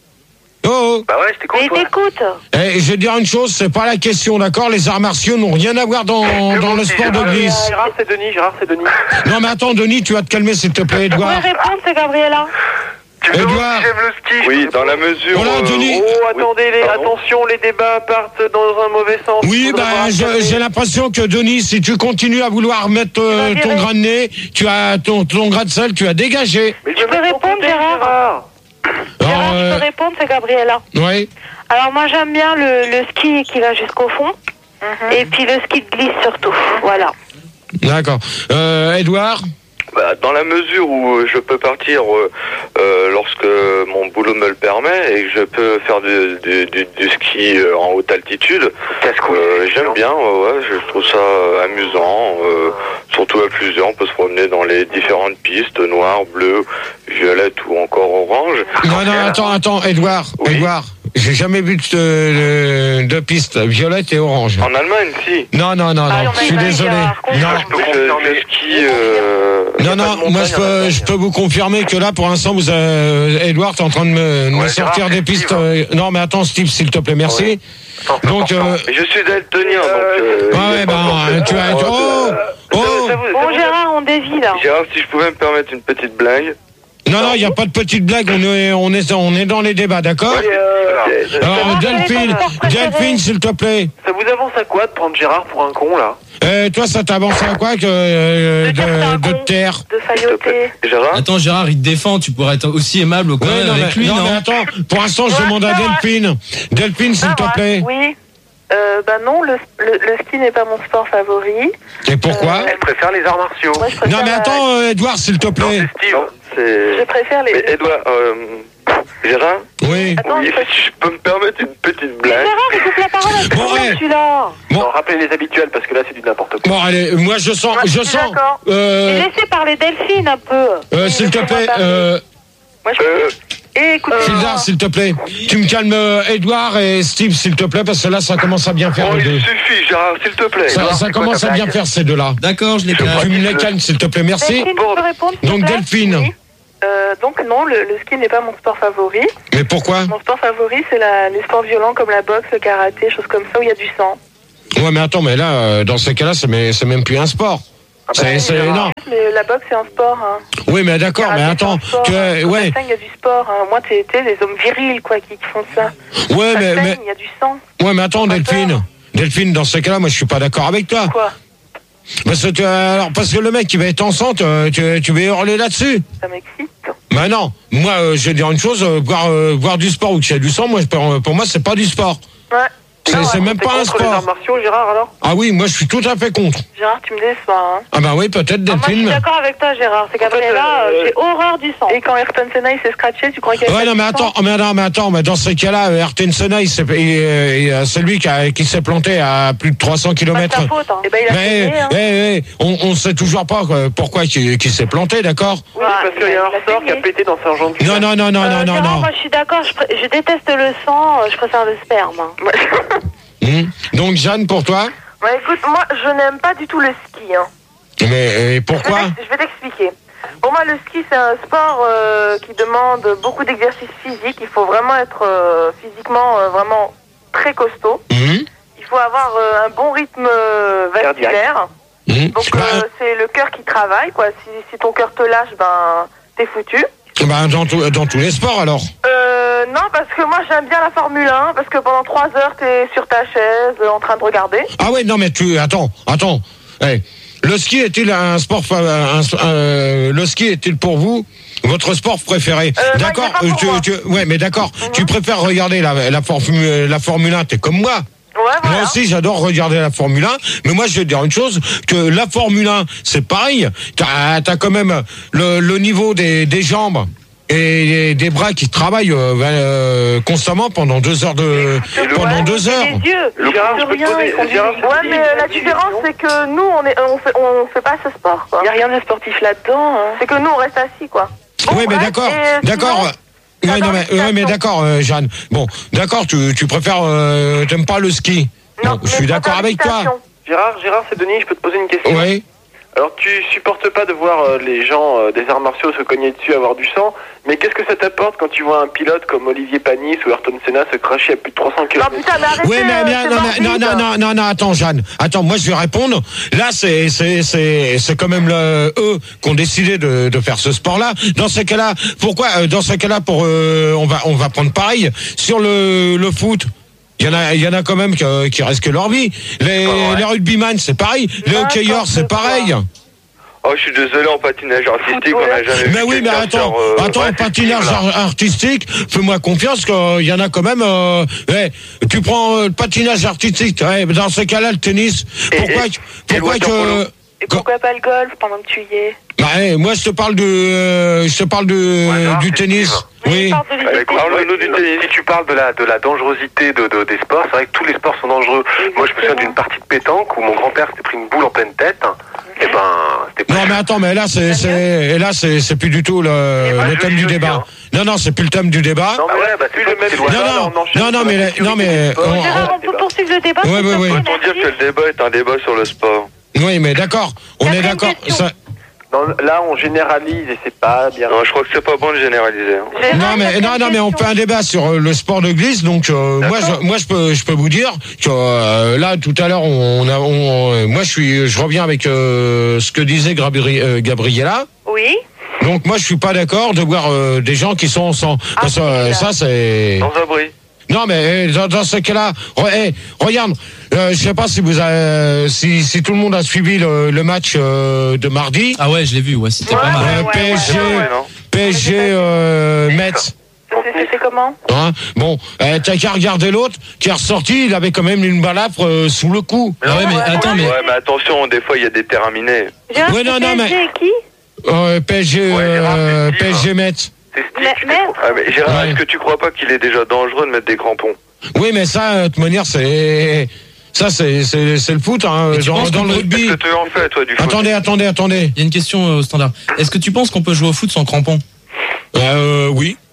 Oh. Bah ouais, je t'écoute. Mais il ouais. t'écoute. Eh, je vais te dire une chose, c'est pas la question, d'accord? Les arts martiaux n'ont rien à voir dans, dans le sport de glisse. Gérard, c'est Denis, Gérard, c'est Denis. Non, mais attends, Denis, tu vas te calmer, s'il te plaît, Vous pouvez Edouard. répondre, c'est Gabriella. Tu veux Edouard. si j'aime le ski? Oui, dans la mesure. Voilà, euh, Denis. Oh, attendez, les, Pardon attention, les débats partent dans un mauvais sens. Oui, Faudra bah, voir je- calmer. j'ai l'impression que, Denis, si tu continues à vouloir mettre euh, Tu vas ton virer. grain de nez, tu as ton, ton grain de sel, tu as dégagé. Mais Tu je peux vais me répondre, tromper, Gérard Alors, Gérard, euh, je peux répondre, c'est Gabriella. oui. Alors moi j'aime bien le, le ski qui va jusqu'au fond. Et puis le ski de glisse surtout. Voilà. D'accord. Euh, Edouard? Bah, dans la mesure où euh, je peux partir euh, euh, lorsque mon boulot me le permet et que je peux faire du, du, du, du ski euh, en haute altitude, euh, j'aime bien, ouais, ouais, je trouve ça euh, amusant, euh, surtout à plusieurs, on peut se promener dans les différentes pistes, noires, bleues, violettes ou encore orange. Non, non, attends, attends, Edouard, Oui. Edouard. J'ai jamais vu de, de, de pistes, violette et orange. En Allemagne, si. Non, non, non, Ah, non, on je suis a désolé. une Non. Je, je skie... Euh, Non, non, moi je peux, je peux vous confirmer que là, pour l'instant, vous, euh, Edouard, t'es en train de me, de me Ouais, sortir Gérard, des c'est pistes. Steve. euh, non, mais attends, Steve, s'il te plaît, merci. Ouais. Attends, c'est Donc, important. euh, Mais je suis daltonien, donc... Euh, ouais, il est ouais, pas ben, forcément- tu as, oh, oh. Ça vous- ça Bon vous- Gérard, on dévie là. Gérard, si je pouvais me permettre une petite blague. Non, non, il n'y a pas de petite blague, on est, on est, on est dans les débats, d'accord? Ouais, euh, Alors, Gérard, quel est Delphine, ton sport préféré Delphine, s'il te plaît. Ça vous avance à quoi de prendre Gérard pour un con là? Euh, toi, ça t'avance à quoi que, euh, De dire que t'es un de, de con. te taire? De failloter. Gérard? Attends, Gérard, il te défend. Tu pourrais être aussi aimable quand Ouais, même non, avec mais, lui, non, non? mais attends, pour l'instant, je Ouais, demande à ouais. Delphine. Delphine, s'il te plaît. Oui. Euh, bah non, le, le, le ski n'est pas mon sport favori. Et pourquoi? Elle préfère les arts martiaux. Moi, je préfère, Non, mais attends, euh, Edouard, s'il te Non, plaît. c'est Steve. Non, c'est... Je préfère les... Mais Edouard, euh, Gérard, Oui. Attends, oui, je préfère- si je peux me permettre une petite Mais blague. Gérard, il coupe la parole à tout Bon, le monde, ouais. celui-là. Bon. Non, rappelez les habituels parce que là c'est du n'importe quoi. Bon, allez, moi, je sens, Ouais, je je suis sens. d'accord. Mais Euh, laissez parler Delphine un peu. euh, s'il te plaît, euh, Moi, je Euh, Et Et écoute, Gildar, s'il te plaît. Tu me calmes euh, Edouard et Steve, s'il te plaît, parce que là, ça commence à bien faire Oh, les il deux. suffit, Gérard, s'il te plaît. Ça, Alors, ça c'est quoi commence ta à bien blague? faire ces deux-là. D'accord, je les calme. Tu me les calmes, s'il te plaît, merci. Delphine, tu peux répondre, s'il te Donc plaît Delphine. Oui. Euh, donc non, le, le ski n'est pas mon sport favori. Mais pourquoi? Mon sport favori, c'est la, les sports violents comme la boxe, le karaté, choses comme ça où il y a du sang. Ouais, mais attends, mais là, euh, dans ce cas-là, c'est mais- c'est même plus un sport. Ah C'est- bah, c'est- oui, non. Mais la boxe, c'est un sport. Hein. Oui, mais d'accord, mais Karaté, attends, c'est un sport, que, hein. Au ouais, bassin, il y a du sport. Hein. Moi, t'es t'es des hommes virils, quoi, qui, qui font ça. ouais, mais, Ça mais, saigne, il y a du sang. ouais, mais attends, Delphine, Delphine, dans ce cas-là, moi, je suis pas d'accord avec toi. Quoi? Parce que, tu- alors, parce que le mec qui va être enceinte, euh, tu, tu vas hurler là-dessus. Ça m'excite. Bah non, moi, euh, je vais dire une chose, euh, voir, euh, voir du sport ou qu'il y a du sang, moi, pour, pour moi, c'est pas du sport. Ouais. C'est Non, c'est ouais, même t'es pas un contre les sport. arts martiaux, Gérard, alors? Ah oui, moi, je suis tout à fait contre. Gérard, tu me déçois, hein. Ah bah oui, peut-être, Ah, moi, je suis Delphine. d'accord avec toi, Gérard. C'est qu'Gabriella, euh, euh, j'ai horreur du sang. Et quand Ayrton Senna, il s'est scratché, tu crois qu'il y a Ouais, non, mais attends, oh, mais non, mais attends, mais dans ce cas-là, euh, Ayrton Senna, il s'est, il, euh, il, euh, c'est lui qui, a, qui s'est planté à plus de trois cents kilomètres. C'est pas ta faute, hein. Eh ben, il a Mais, saigné, hein. eh, eh, on, on sait toujours pas quoi, pourquoi qu'il, qu'il s'est planté, d'accord? Oui, parce qu'il y a un ressort qui a pété dans sa jambe. Non, non, non, non, Euh, non, non, Gérard, non. moi, je suis d'accord. Je, pr- je déteste le sang. euh, Je préfère le sperme. hein. Hum. Donc, Jeanne, pour toi? Ouais, écoute, moi, je n'aime pas du tout le ski, hein. Mais et pourquoi? Je vais t'ex- je vais t'expliquer. Pour moi, le ski, c'est un sport euh, qui demande beaucoup d'exercice physique. Il faut vraiment être euh, physiquement euh, vraiment très costaud. Hum. Il faut avoir euh, un bon rythme euh, vasculaire. Hum. Donc, Bah, euh, c'est le cœur qui travaille, quoi. Si, si ton cœur te lâche, ben, t'es foutu. bah, dans, tout- dans tous les sports, alors. Euh, non, parce que moi, j'aime bien la Formule un, parce que pendant trois heures, t'es sur ta chaise, euh, en train de regarder. Ah ouais, non, mais tu, attends, attends. Eh, le ski est-il un sport, fa- un, euh, le ski est-il pour vous votre sport préféré? Euh, non, D'accord, il est pas pour tu, moi. tu- ouais, mais d'accord. Mhm. Tu préfères regarder la, la, Formule, la Formule un, t'es comme moi. Ouais, voilà. Moi aussi, j'adore regarder la Formule un, mais moi, je vais te dire une chose, que la Formule un, c'est pareil. T'as, t'as quand même le, le niveau des, des jambes et des bras qui travaillent euh, euh, constamment pendant deux heures de, pendant Ouais, deux heures. Les yeux. Le Gérard, de je peux te rien, poser- ils conduisent- Gérard, je peux Ouais, te mais poser euh, une la question. différence, c'est que nous, on est, on fait, on fait pas ce sport, quoi. Il y a rien de sportif là-dedans. Hein. C'est que nous, on reste assis, quoi. Bon, Oui, mais bref, d'accord, et d'accord. sinon, Ouais, j'adore non, mais, les ouais, mais stations. d'accord, euh, Jeanne. Bon, d'accord, tu, tu préfères, euh, t'aimes pas le ski. Non, Bon, je mais suis d'accord préfère avec toi. l'équitation. Gérard, Gérard, c'est Denis, je peux te poser une question? Oui. Alors, tu supportes pas de voir euh, les gens euh, des arts martiaux se cogner dessus, avoir du sang, mais qu'est-ce que ça t'apporte quand tu vois un pilote comme Olivier Panis ou Ayrton Senna se cracher à plus de trois cents Non, kilomètres? putain, mais arrêtez. Oui, mais euh, bien, c'est non, morbide. non, non, non, non, non, attends, Jeanne. Attends, moi, je vais répondre. Là, c'est, c'est, c'est, c'est quand même le, eux qui ont décidé de, de faire ce sport-là. Dans ce cas-là, pourquoi, euh, dans ce cas-là, pour, euh, on va, on va prendre pareil sur le, le foot. Il y en a, il y en a quand même qui, qui restent que leur vie. Les, les rugbyman, c'est pareil. Les hockeyeurs, c'est pareil. Oh, je suis désolé, en patinage artistique, on n'a jamais vu. Mais oui, mais quelqu'un attends, faire, euh, attends, ouais, patinage c'est ar- artistique, fais-moi confiance qu'il y en a quand même. Euh, eh, tu prends euh, le patinage artistique, eh, dans ce cas-là, le tennis. Pourquoi, et- que- et le pourquoi water-polo. que Et pourquoi pas le golf pendant que tu y es? bah, eh, moi, je te parle de, euh, je te parle de du tennis. Oui. Parle-nous du tennis. Si tu parles de la, de la dangerosité de, de- des sports, c'est vrai que tous les sports sont dangereux. Moi, je me souviens d'une partie de pétanque où mon grand-père s'était pris une boule en pleine tête. Et ben, c'était Non mais attends, mais là c'est c'est et là c'est c'est plus du tout le, le thème du débat. Non non, c'est plus le thème du débat. Non, mais ouais, bah, c'est le même Non non, non non mais non mais on- Gérard, on peut poursuivre le débat. Ouais, s'il ouais, te ouais. plaît, Autant dire merci. que le débat est un débat sur le sport. oui mais d'accord, on est Quatrième d'accord. question. Ça- Non, là, on généralise et c'est pas bien. Non, je crois que c'est pas bon de généraliser. hein. Gérard, Non mais quatrième non non mais on question. fait un débat sur euh, le sport de glisse donc euh, moi je moi je peux je peux vous dire que euh, là tout à l'heure on a on, euh, moi je suis je reviens avec euh, ce que disait Gabri- euh, Gabriella. Oui. Donc moi je suis pas d'accord de voir euh, des gens qui sont sans parce que, euh, ça c'est Sans abri. non mais eh, dans, dans ce cas-là, re- eh, regarde, euh, je sais pas si vous avez, si si tout le monde a suivi le, le match euh, de mardi. Ah ouais, je l'ai vu, ouais, c'était Ouais, pas mal. Euh, ouais, P S G, Ouais, non. P S G, euh, Metz. C'était c'était comment? Hein bon, eh, t'as qu'à regarder l'autre qui est ressorti, il avait quand même une balafre euh, sous le cou. Ah ouais, mais attends, mais Ouais, mais attention, des fois, il y a des terrains minés. Gérard, Ouais, non, c'est non, P S G mais- et qui? Euh, P S G, Ouais, Gérard, euh, c'est Steve. P S G Metz. C'est Steve, Mais- tu mais- t'es- Ah, mais Gérard, Ouais. est-ce que tu crois pas qu'il est déjà dangereux de mettre des crampons? Oui, mais ça, euh, de toute manière, c'est ça, c'est c'est c'est le foot, hein, Mais tu dans, penses dans qu'on le peut- rugby. Qu'est-ce que tu en fais, toi, du foot? Attendez, attendez, attendez. il y a une question euh, au standard. Est-ce que tu penses qu'on peut jouer au foot sans crampons? Euh, oui.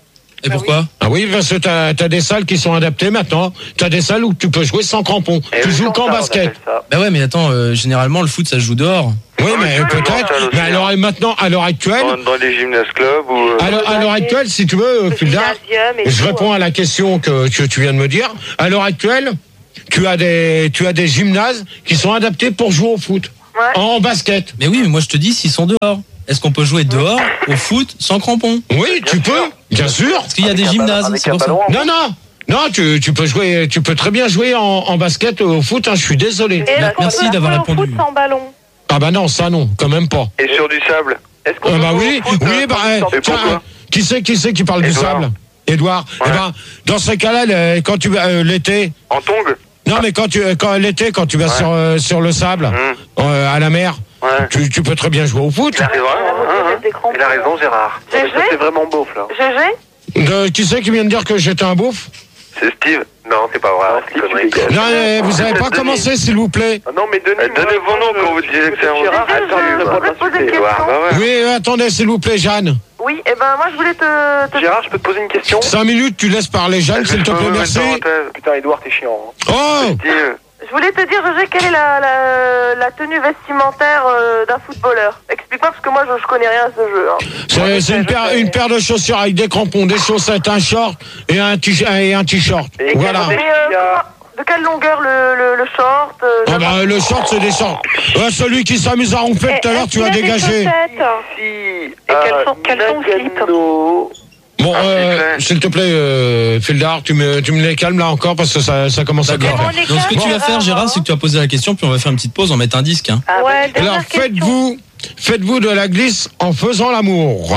Et pourquoi? Ah oui, parce que t'as as des salles qui sont adaptées maintenant. T'as des salles où tu peux jouer sans crampons. Et Tu oui, joues sans qu'en ça, on basket. appelle ça. Bah ouais, mais attends, euh, généralement le foot ça se joue dehors. Oui, Ah, mais oui, tu peux jouer en peut-être. salle aussi, Mais alors hein. maintenant, à l'heure actuelle, Dans, dans les gymnases clubs ou. euh, à l'heure- à l'heure actuelle, si tu veux, Fildar, Gymnasium et je tout, réponds à la question que, que tu viens de me dire. À l'heure actuelle, tu as des, tu as des gymnases qui sont adaptés pour jouer au foot, Ouais. en basket. Mais oui, mais moi je te dis s'ils sont dehors. Est-ce qu'on peut jouer dehors au foot sans crampons? Oui, tu peux, bien sûr. Parce qu'il y a Avec des un gymnases, ballon- avec c'est un pour ça. ballon en- Non, non, non, tu, tu peux jouer, tu peux très bien jouer en, en basket au foot. Hein, je suis désolé. Et est-ce Bah, qu'on merci peut d'avoir jouer au répondu. foot sans ballon? Ah bah non, ça non, quand même pas. Et sur du sable. Est-ce qu'on Ah peut bah jouer oui, au foot, oui, euh, bah, sans- euh, sans- tiens, pourquoi euh, qui c'est qui c'est qui parle du Édouard. sable? Édouard. Ouais. Eh ben, dans ces cas-là, le- quand tu vas euh, l'été, En tongue. non mais quand tu euh, quand l'été, quand tu vas Ouais. sur euh, sur le sable, Mmh. euh, à la mer, Ouais. tu, tu peux très bien jouer au foot. Il a raison, hein, hein. Il a raison, Gérard. G G Ça, c'est vraiment beauf, là. G G De, qui c'est qui vient de dire que j'étais un beauf? C'est Steve. Non, c'est pas vrai. Ah, c'est une connerie. Steve, tu Non, mais vous avez pas Denis. commencé, s'il vous plaît. Ah non, mais Denis. Euh, donnez moi, vos noms je- quand vous disiez que c'est un- Gérard, Je- attends, je- je je peux voudrais te poser une t'insulter. question. Bah ouais. Oui, euh, attendez, s'il vous plaît, Jeanne. Oui, et ben moi je voulais te... te- Gérard, je peux te poser une question? Cinq minutes, tu laisses parler Jeanne, Est-ce s'il que te je peux plaît, me merci. mettre en parenthèse Putain, Edouard, t'es chiant. hein. Oh, Steve. Je voulais te dire, G G, quelle est la, la, la tenue vestimentaire euh, d'un footballeur? Explique-moi, parce que moi je, je connais rien à ce jeu. Hein. c'est c'est une je paire, sais. une paire de chaussures avec des crampons, des chaussettes, un short et un t-shirt. Et un t-shirt. Et Voilà. quel- Mais euh, Il y a- comment- de quelle longueur le, le, le short euh, Ah le- bah, le short, c'est des shorts. Ouais, celui qui s'amuse à ronfler tout à l'heure, tu vas dégager. Et quelles sont, quelles sont le slip? Nagano. Bon, Ah, euh, c'est fait. s'il te plaît, euh, Fildar, tu me, tu me les calmes là encore parce que ça, ça commence à bien D'accord. faire. Donc ce que tu vas faire, Gérard, c'est que tu vas poser la question, puis on va faire une petite pause, on va mettre un disque. Hein. Ah, ouais, dernière Alors, question. faites-vous, faites-vous de la glisse en faisant l'amour.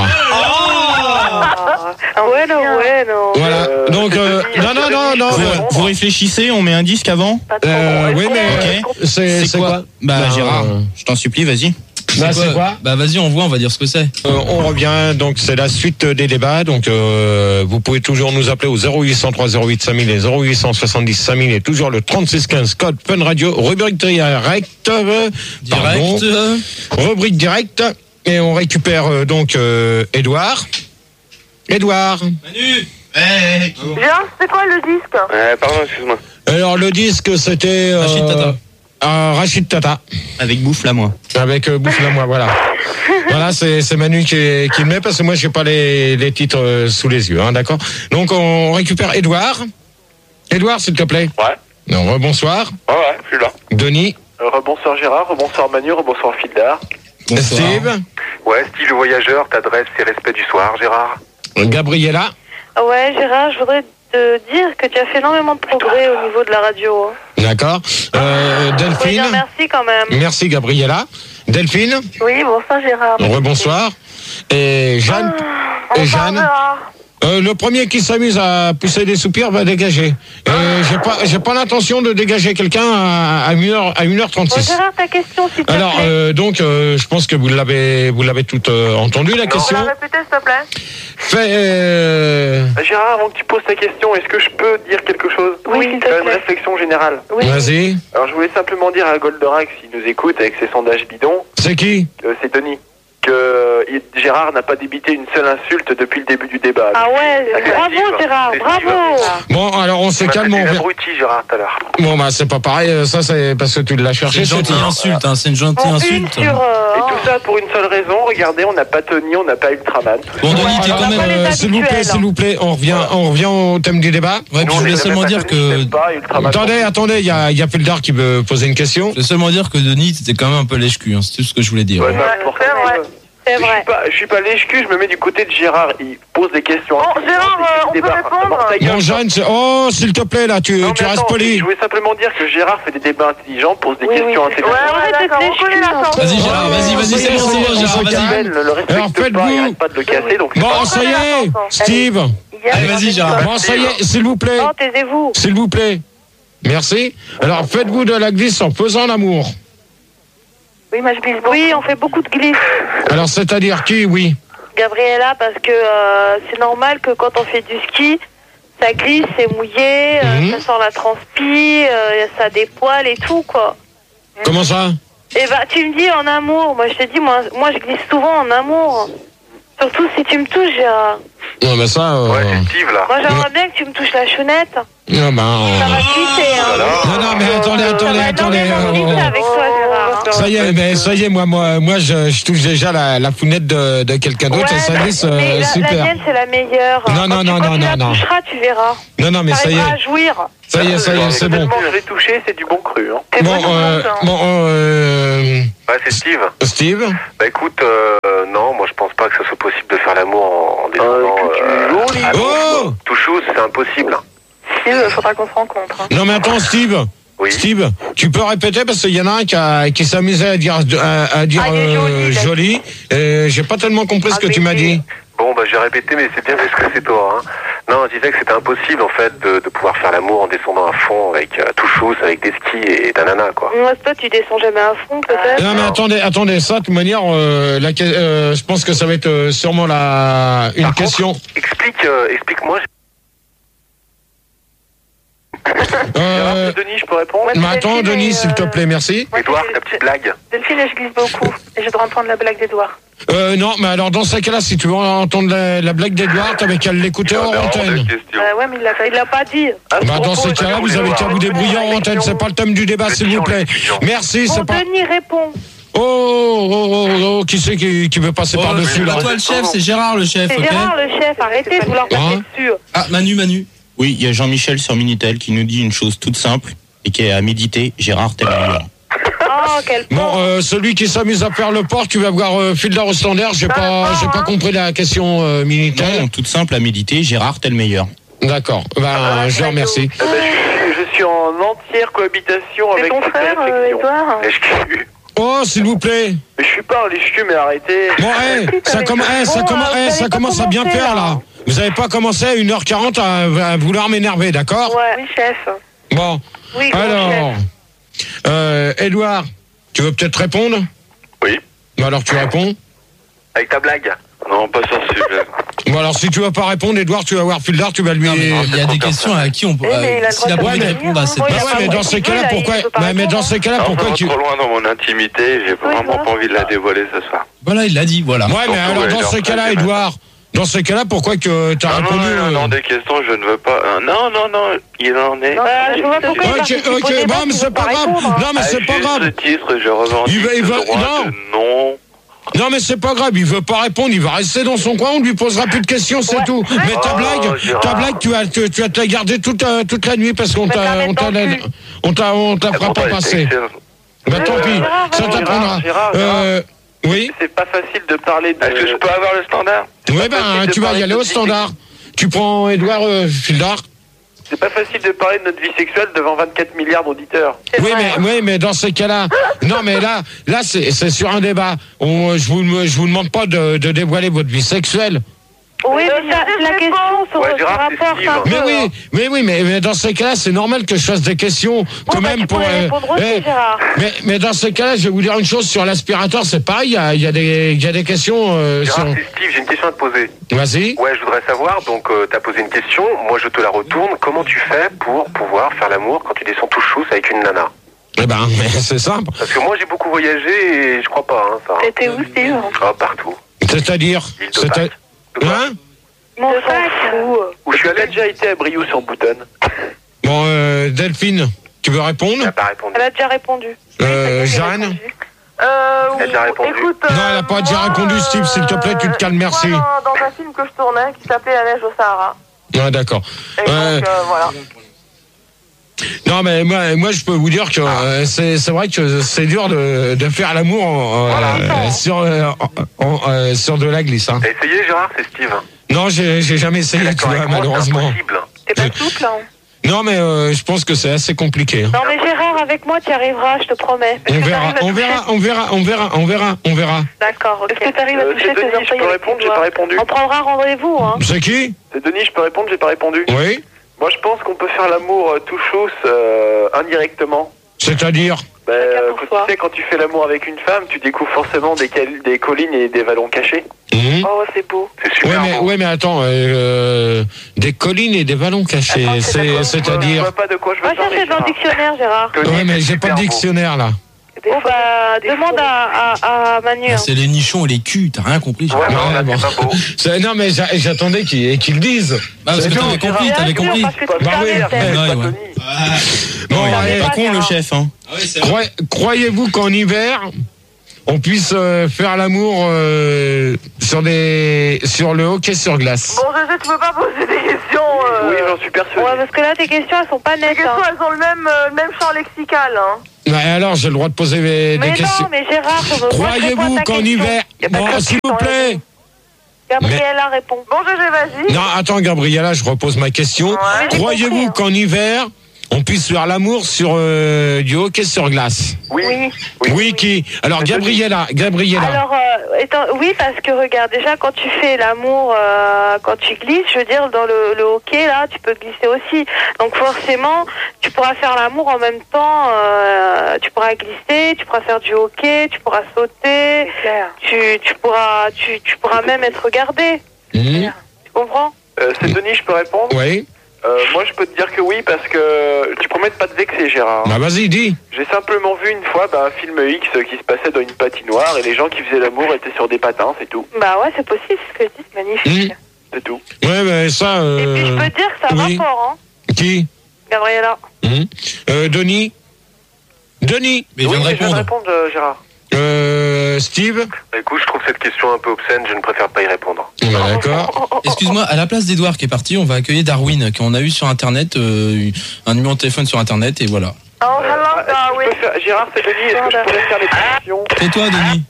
Ah ouais, non, ouais, non. Voilà. Euh, Donc, euh, c'est non, non, non, non. Vous, euh, vous réfléchissez, on met un disque avant? Pas trop Euh, bon. oui, Est-ce mais qu'on- c'est c'est quoi? Bah, Bah, Gérard, euh, je t'en supplie, vas-y. Bah, c'est quoi? Bah vas-y, on voit, on va dire ce que c'est. Euh, on revient, donc c'est la suite des débats. Donc euh, vous pouvez toujours nous appeler au zéro huit cent trois zéro huit cinq mille et zéro huit cent soixante-dix cinq mille et toujours le trente-six quinze code Fun Radio, rubrique direct, euh, pardon, Direct. euh, rubrique direct, et on récupère euh, donc euh, Edouard. Edouard. Manu. Hey, Gérard, c'est quoi le disque? Ouais, pardon, excuse-moi. Alors le disque c'était euh, Rachid Tata. euh, Rachid Tata. Avec bouffe là, moi. Avec euh, Bouffe la moi, voilà. Voilà, c'est c'est Manu qui, qui le met parce que moi j'ai pas les, les titres euh, sous les yeux, hein, d'accord. Donc on récupère Edouard. Edouard, s'il te plaît. Ouais. Non, rebonsoir. Ouais, ouais, je suis là. Denis. Euh, Rebonsoir Gérard, rebonsoir Manu, rebonsoir Fildar. Bonsoir. Steve. Ouais, style le voyageur, t'adresse ses respects du soir, Gérard. Gabriella. Ah ouais, Gérard, je voudrais te dire que tu as fait énormément de progrès au niveau de la radio. hein. D'accord. Euh, Faut dire Delphine. merci quand même. Merci Gabriella. Delphine. Oui, bonsoir Gérard. Rebonsoir. Et Jeanne. Et Bonsoir, Jeanne. Gérard. Euh, le premier qui s'amuse à pousser des soupirs va dégager. Et j'ai pas, j'ai pas l'intention de dégager quelqu'un à, à une heure, à une heure Bon, trente-six. Gérard, ta question, s'il te Alors, plaît. euh, donc, euh, je pense que vous l'avez, vous l'avez toute euh, entendu la Vous question. la répétez, s'il te plaît? Fait, euh, Euh, Gérard, avant que tu poses ta question, est-ce que je peux dire quelque chose? Oui, s'il te Faire une plaît. réflexion générale. Oui. Vas-y. Alors je voulais simplement dire à Goldorak, s'il nous écoute avec ses sondages bidons, C'est qui? euh, c'est Denis, que euh, il- Gérard n'a pas débité une seule insulte depuis le début du débat. Ah ouais, C'est bravo Steve. Gérard, C'est bravo. Steve. Bon, alors on se Il m'a calme. traité On revient. d'abruti, Gérard, tout à l'heure. Bon, bah c'est pas pareil. euh, Ça, c'est parce que tu l'as C'est cherché. une c'est gentille tout. insulte, hein, c'est une gentille Bon, une insulte. sur... euh, Et oh. tout ça pour une seule raison, regardez, on n'a pas Tony, on n'a pas Ultraman. Bon, Denis, t'es Alors, quand même. euh, s'il vous plaît, habituels. s'il vous plaît, on revient, on revient au thème du débat. Ouais, puis Nous, je on voulais est seulement jamais dire pas Tony, que. j'aime pas, Ultraman. Attendez, attendez, il y a, il y a Fildar qui veut poser une question. Je voulais seulement dire que Denis, t'étais quand même un peu lèche-cul, hein, c'est tout ce que je voulais dire. Ouais, Ouais. bah, Ouais, pour c'est ça, vrai. euh, C'est Je suis vrai. pas, je suis pas lèche-cul, je me mets du côté de Gérard. Il pose des questions. Bon, Gérard, euh, on peut Débat. répondre Bon, ta gueule. Bon, Jeanne, c'est- oh, s'il te plaît, là, tu, Non, tu mais restes attends, poli. je voulais simplement dire que Gérard fait des débats intelligents, pose des Oui, oui, questions c'est- Ouais, intelligentes. ouais, d'accord, on connaît la chanson. Vas-y, Gérard, vas-y, vas-y, c'est bon, c'est bon, Gérard, vas-y. Ben le Alors, respecte faites-vous- pas, il arrête pas de le casser, donc c'est Bon, pas- ça y est, Steve. Allez, vas-y, Gérard. Bon, ça y est, s'il vous plaît. Non, taisez-vous. S'il vous plaît. Merci. Alors, faites-vous de la glisse en faisant l'amour. Oui, moi je glisse beaucoup. Oui, on fait beaucoup de glisses. Alors, c'est-à-dire qui, oui? Gabriella, parce que euh, c'est normal que quand on fait du ski, ça glisse, c'est mouillé, euh, Mhm. ça sent la transpi, euh, ça a des poils et tout, quoi. Comment ça? Et bah, tu me dis en amour. Moi, je te dis, moi, moi, je glisse souvent en amour. Surtout si tu me touches, Gérard. Ouais, mais ça. Euh... Ouais, c'est Steve là. Moi, j'aimerais bien que tu me touches la chounette. Non, bah. Ça va glisser, hein. Non, non, mais attendez, attendez, Ça va attendez. énormément glisser avec toi, Gérard. Ça y est, mais ça y est, moi, moi, moi, je, je touche déjà la, la founette de, de quelqu'un d'autre Ouais, et ça glisse mais euh, la, super. la mienne, c'est la meilleure. Non, non, Quand non, tu, non, quand tu non, la non. toucheras, tu verras. Non, non, mais ça y T'arriveras est. à jouir. Ça y est, ça y est, c'est bon. Tellement je l'ai touché, c'est du bon cru. Hein. Bon, euh, bon, euh, Ouais, c'est Steve. Steve. Bah écoute, euh, non, moi je pense pas que ce soit possible de faire l'amour en, en descendant. Euh, à Oh tout chose, c'est impossible. Steve, faudra qu'on se rencontre. Hein. Non, mais attends, Steve. Oui. Steve, tu peux répéter parce qu'il y en a un qui, a, qui s'amusait à dire, à, à dire Ah, il est euh, joli, joli. Et j'ai pas tellement compris ce que tu m'as dit. Bon, bah j'ai répété, mais c'est bien parce que c'est toi. Hein. Non, je disais que c'était impossible en fait de, de pouvoir faire l'amour en descendant à fond avec euh, tout chose, avec des skis et d'un nana quoi. Moi, toi, tu descends jamais à fond, peut-être. Non mais attendez, attendez, ça de toute manière, euh, la, euh, je pense que ça va être euh, sûrement la une Par question. contre, explique, euh, explique-moi. Euh, Denis, je peux répondre? mais attends, Denis, s'il te plaît, merci. Edouard, ta petite blague. Delphine, je glisse beaucoup. Et je dois entendre la blague d'Edouard. Euh, non, mais alors dans ce cas-là, si tu veux entendre la, la blague d'Edouard, t'avais qu'à l'écouter hors antenne. Bah ouais, mais il l'a pas, Il l'a pas dit. Bah dans ce cas-là, vous avez qu'à vous débrouiller en antenne. C'est pas le thème du débat, s'il vous plaît. Merci, Bon, c'est pas. Denis, réponds. Oh, oh, oh, oh, qui c'est qui, qui veut passer Oh, par-dessus c'est là? pas toi le chef, c'est Gérard le chef, C'est ok? Gérard, le chef. Arrêtez de vouloir passer Hein dessus. Ah, Manu, Manu. Oui, il y a Jean-Michel sur Minitel qui nous dit une chose toute simple et qui est à méditer. Gérard, t'es le meilleur. Oh, quel Bon, pauvre. euh, celui qui s'amuse à faire le port, tu vas voir euh, Fielder au standard. J'ai pas, j'ai pas compris la question euh, militaire. Non, toute simple à méditer. Gérard, t'es le meilleur. D'accord. Ben, je le remercie. Eh ben, je, suis, je suis en entière cohabitation C'est avec ton cette frère, euh, réflexion. Edouard? Lèche-cul. Oh, s'il vous plaît. Mais je suis pas un lèche-cul, mais arrêtez. Bon, hey, ça, comm hey, ça, Bon, comm euh, hey, vous ça avez pas commence à bien commencé, faire, là. là. Vous avez pas commencé à une heure quarante à, à vouloir m'énerver, d'accord? Ouais. Oui, chef. Bon. Oui, grand Alors, euh, Edouard, tu veux peut-être répondre? Oui. Bon, alors tu réponds. Avec ta blague. Non, pas sur ce sujet. Bon, alors si tu vas pas répondre, Edouard, tu vas voir Fielder, tu vas lui. Non, mais il y a des questions à qui on peut. Eh, mais il a le S'il a droit pas de envie de venir, répondre à hein. cette Moi, il a Bah personne. ouais, mais dans ces cas-là, pourquoi? Bah, mais dans ces cas-là, Non, ça pourquoi va tu? trop loin dans mon intimité, j'ai vraiment Edouard. pas envie de la dévoiler ce soir. Voilà, il l'a dit, voilà. Ouais, mais Surtout, alors ouais, dans leur ces cas-là, traité, Edouard, dans ces cas-là, pourquoi que t'as Non, non, répondu? non, non, euh, non, des questions, je ne veux pas. euh, Non, non, non, il en est. Bah, je vois pourquoi il Ok, participe au ok, débat, bon, mais s'il c'est veut pas grave. répondre, hein. Non, mais À c'est pas juste grave. titre, je revendique Il va- il va- le droit non. de non. Non, mais c'est pas grave, il veut pas répondre, il va rester dans son coin, on lui posera plus de questions, c'est tout. Mais ta Oh, blague, Gérard. ta blague, tu as, tu, tu as te la garder toute, euh, toute la nuit parce qu'on Mais t'a, t'as on t'a, mettre dans le cul. on t'a, on t'a fera pas passer. Bah tant pis, ça t'apprendra. Gérard, Euh, oui. C'est pas facile de parler de... Est-ce que je peux avoir le standard? Ouais, ben, tu vas y aller au standard. Tu prends Edouard euh, Fildard. C'est pas facile de parler de notre vie sexuelle devant vingt-quatre milliards d'auditeurs. Oui, mais, oui, mais dans ces cas-là, non, mais là, là, c'est, c'est sur un débat. On, je vous, je vous demande pas de, de dévoiler votre vie sexuelle. Oui, mais ça, la question sur Ouais, ce Gérard, c'est rapport, Steve. un peu, Mais hein. oui, mais oui, mais, mais dans ces cas-là, c'est normal que je fasse des questions quand Bon, bah, même tu pour. pourrais euh, répondre aussi, eh, Gérard. mais, mais dans ces cas-là, je vais vous dire une chose sur l'aspirateur, c'est pareil. Il y a, il y a des, il y a des questions. Euh, Gérard, sur... c'est Steve, j'ai une question à te poser. Vas-y. Ouais, je voudrais savoir, donc euh, t'as posé une question, moi je te la retourne, comment tu fais pour pouvoir faire l'amour quand tu descends tout chousse avec une nana? Eh ben, mais c'est simple. Parce que moi j'ai beaucoup voyagé et je crois pas, hein, ça. T'étais où, Steve? Ah, partout. C'est-à-dire, L'île de c'est-à- Pâques. De quoi? hein? Mon sac. Où je suis Elle a allé? déjà été à Brioude sur Boutonne. Bon, euh, Delphine, tu veux répondre? T'as pas répondu. Elle a déjà répondu. Euh, Jeanne? Euh, Elle a déjà répondu. écoute, euh, Non, elle a pas déjà moi, répondu, Steve, s'il te plaît, tu te calmes, merci. Moi, dans, dans un film que je tournais qui s'appelait La neige au Sahara. Ouais, d'accord. Et Euh, donc, euh, voilà. Non, mais moi, moi, je peux vous dire que euh, c'est, c'est vrai que c'est dur de, de faire l'amour en, euh, Voilà. sur, euh, en- en- euh, sur de la glisse. Hein. T'as essayé, Gérard? C'est Steve. Non, j'ai, j'ai jamais essayé, tu D'accord, vois, avec moi, c'est malheureusement. impossible. T'es pas souple, hein? Non, mais euh, je pense que c'est assez compliqué. Hein. Non, mais Gérard, avec moi, tu y arriveras, je te promets. On verra, on verra, on verra, on verra, on verra, on verra. D'accord, ok. Est-ce que t'arrives à Euh, toucher c'est tes Denis, je orteils peux avec répondre, tes j'ai pas doigts? répondu. On prendra rendez-vous, hein. C'est qui? C'est Denis, je peux répondre, j'ai pas répondu. Oui. Moi je pense qu'on peut faire l'amour euh, tout chausse euh, indirectement. C'est-à-dire? Ben, Chacun euh, pour quand soi. tu sais, quand tu fais l'amour avec une femme, tu découvres forcément des, cal- des collines et des vallons cachés. Mhm. Oh, c'est beau. C'est Ouais, super mais, beau. ouais, mais attends, euh, des collines et des vallons cachés, Attends, c'est c'est, d'accord. Je c'est-à-dire? vois pas de quoi je Va veux parler. chercher dans le Gérard. dictionnaire, Gérard. Collines, Ouais, mais c'est j'ai pas super de beau. dictionnaire là. Oh bah, demande à, à, à Manu. Ah, hein. c'est les nichons et les culs, t'as rien compris. Ouais, non, là, bon. C'est- non, mais j'a- j'attendais qu'ils qu'ils le disent. Bah, parce que t'avais compris, t'avais compris. Bah oui. Ouais, ouais. Bon, il allez, est pas con le chef. Hein. Croy- Croyez-vous qu'en hiver, on puisse euh, faire l'amour euh, sur des sur le hockey sur glace? Bon, je sais, tu peux pas poser des questions. Euh... Oui, j'en suis persuadé. Ouais, parce que là, tes questions, elles sont pas Les nettes. questions, Hein. elles ont le même, euh, le même champ lexical. Hein. Ouais, alors, j'ai le droit de poser des, Mais des non, questions. mais Gérard, moi, je réponds Croyez-vous à ta qu'en question. hiver, Y a pas de bon, question s'il vous dans la plaît. vie. Gabriella répond. Bon, je vais, vas-y. Non, attends, Gabriella, je repose ma question. Ouais. Croyez-vous hein. qu'en hiver, on puisse faire l'amour sur euh, du hockey sur glace? Oui. Oui. Oui, oui qui? Alors, Gabriella, Gabriella. Alors, euh, étant, oui, parce que regarde, déjà, quand tu fais l'amour, euh, quand tu glisses, je veux dire, dans le, le hockey, là, tu peux glisser aussi. Donc, forcément, tu pourras faire l'amour en même temps, euh, tu pourras glisser, tu pourras faire du hockey, tu pourras sauter, tu, tu pourras, tu, tu pourras même être regardé. Mmh. Tu comprends? Euh, c'est Denis, je peux répondre? Oui. Euh, moi, je peux te dire que oui, parce que tu promets de pas te vexer, Gérard. Bah, vas-y, dis. J'ai simplement vu une fois bah, un film X qui se passait dans une patinoire et les gens qui faisaient l'amour étaient sur des patins, c'est tout. Bah ouais, c'est possible, ce que je dis, c'est magnifique. Mmh. C'est tout. Ouais, mais ça. Euh... Et puis, je peux te dire que ça oui. va fort, hein, Qui? Gabriella. Mmh. Euh, Denis. Denis. Mais il vient de Oui, je viens de répondre. répondre, euh, Gérard. Euh, Steve. Écoute, je trouve cette question un peu obscène, je ne préfère pas y répondre. Bah, d'accord. Excuse-moi, à la place d'Edouard qui est parti, on va accueillir Darwin, qu'on a eu sur internet, euh, un numéro de téléphone sur internet, et voilà. Oh, hello, Ah, est-ce que Darwin. je peux faire- Gérard, c'est Denis, est-ce que je pourrais faire les questions? Et toi, Denis?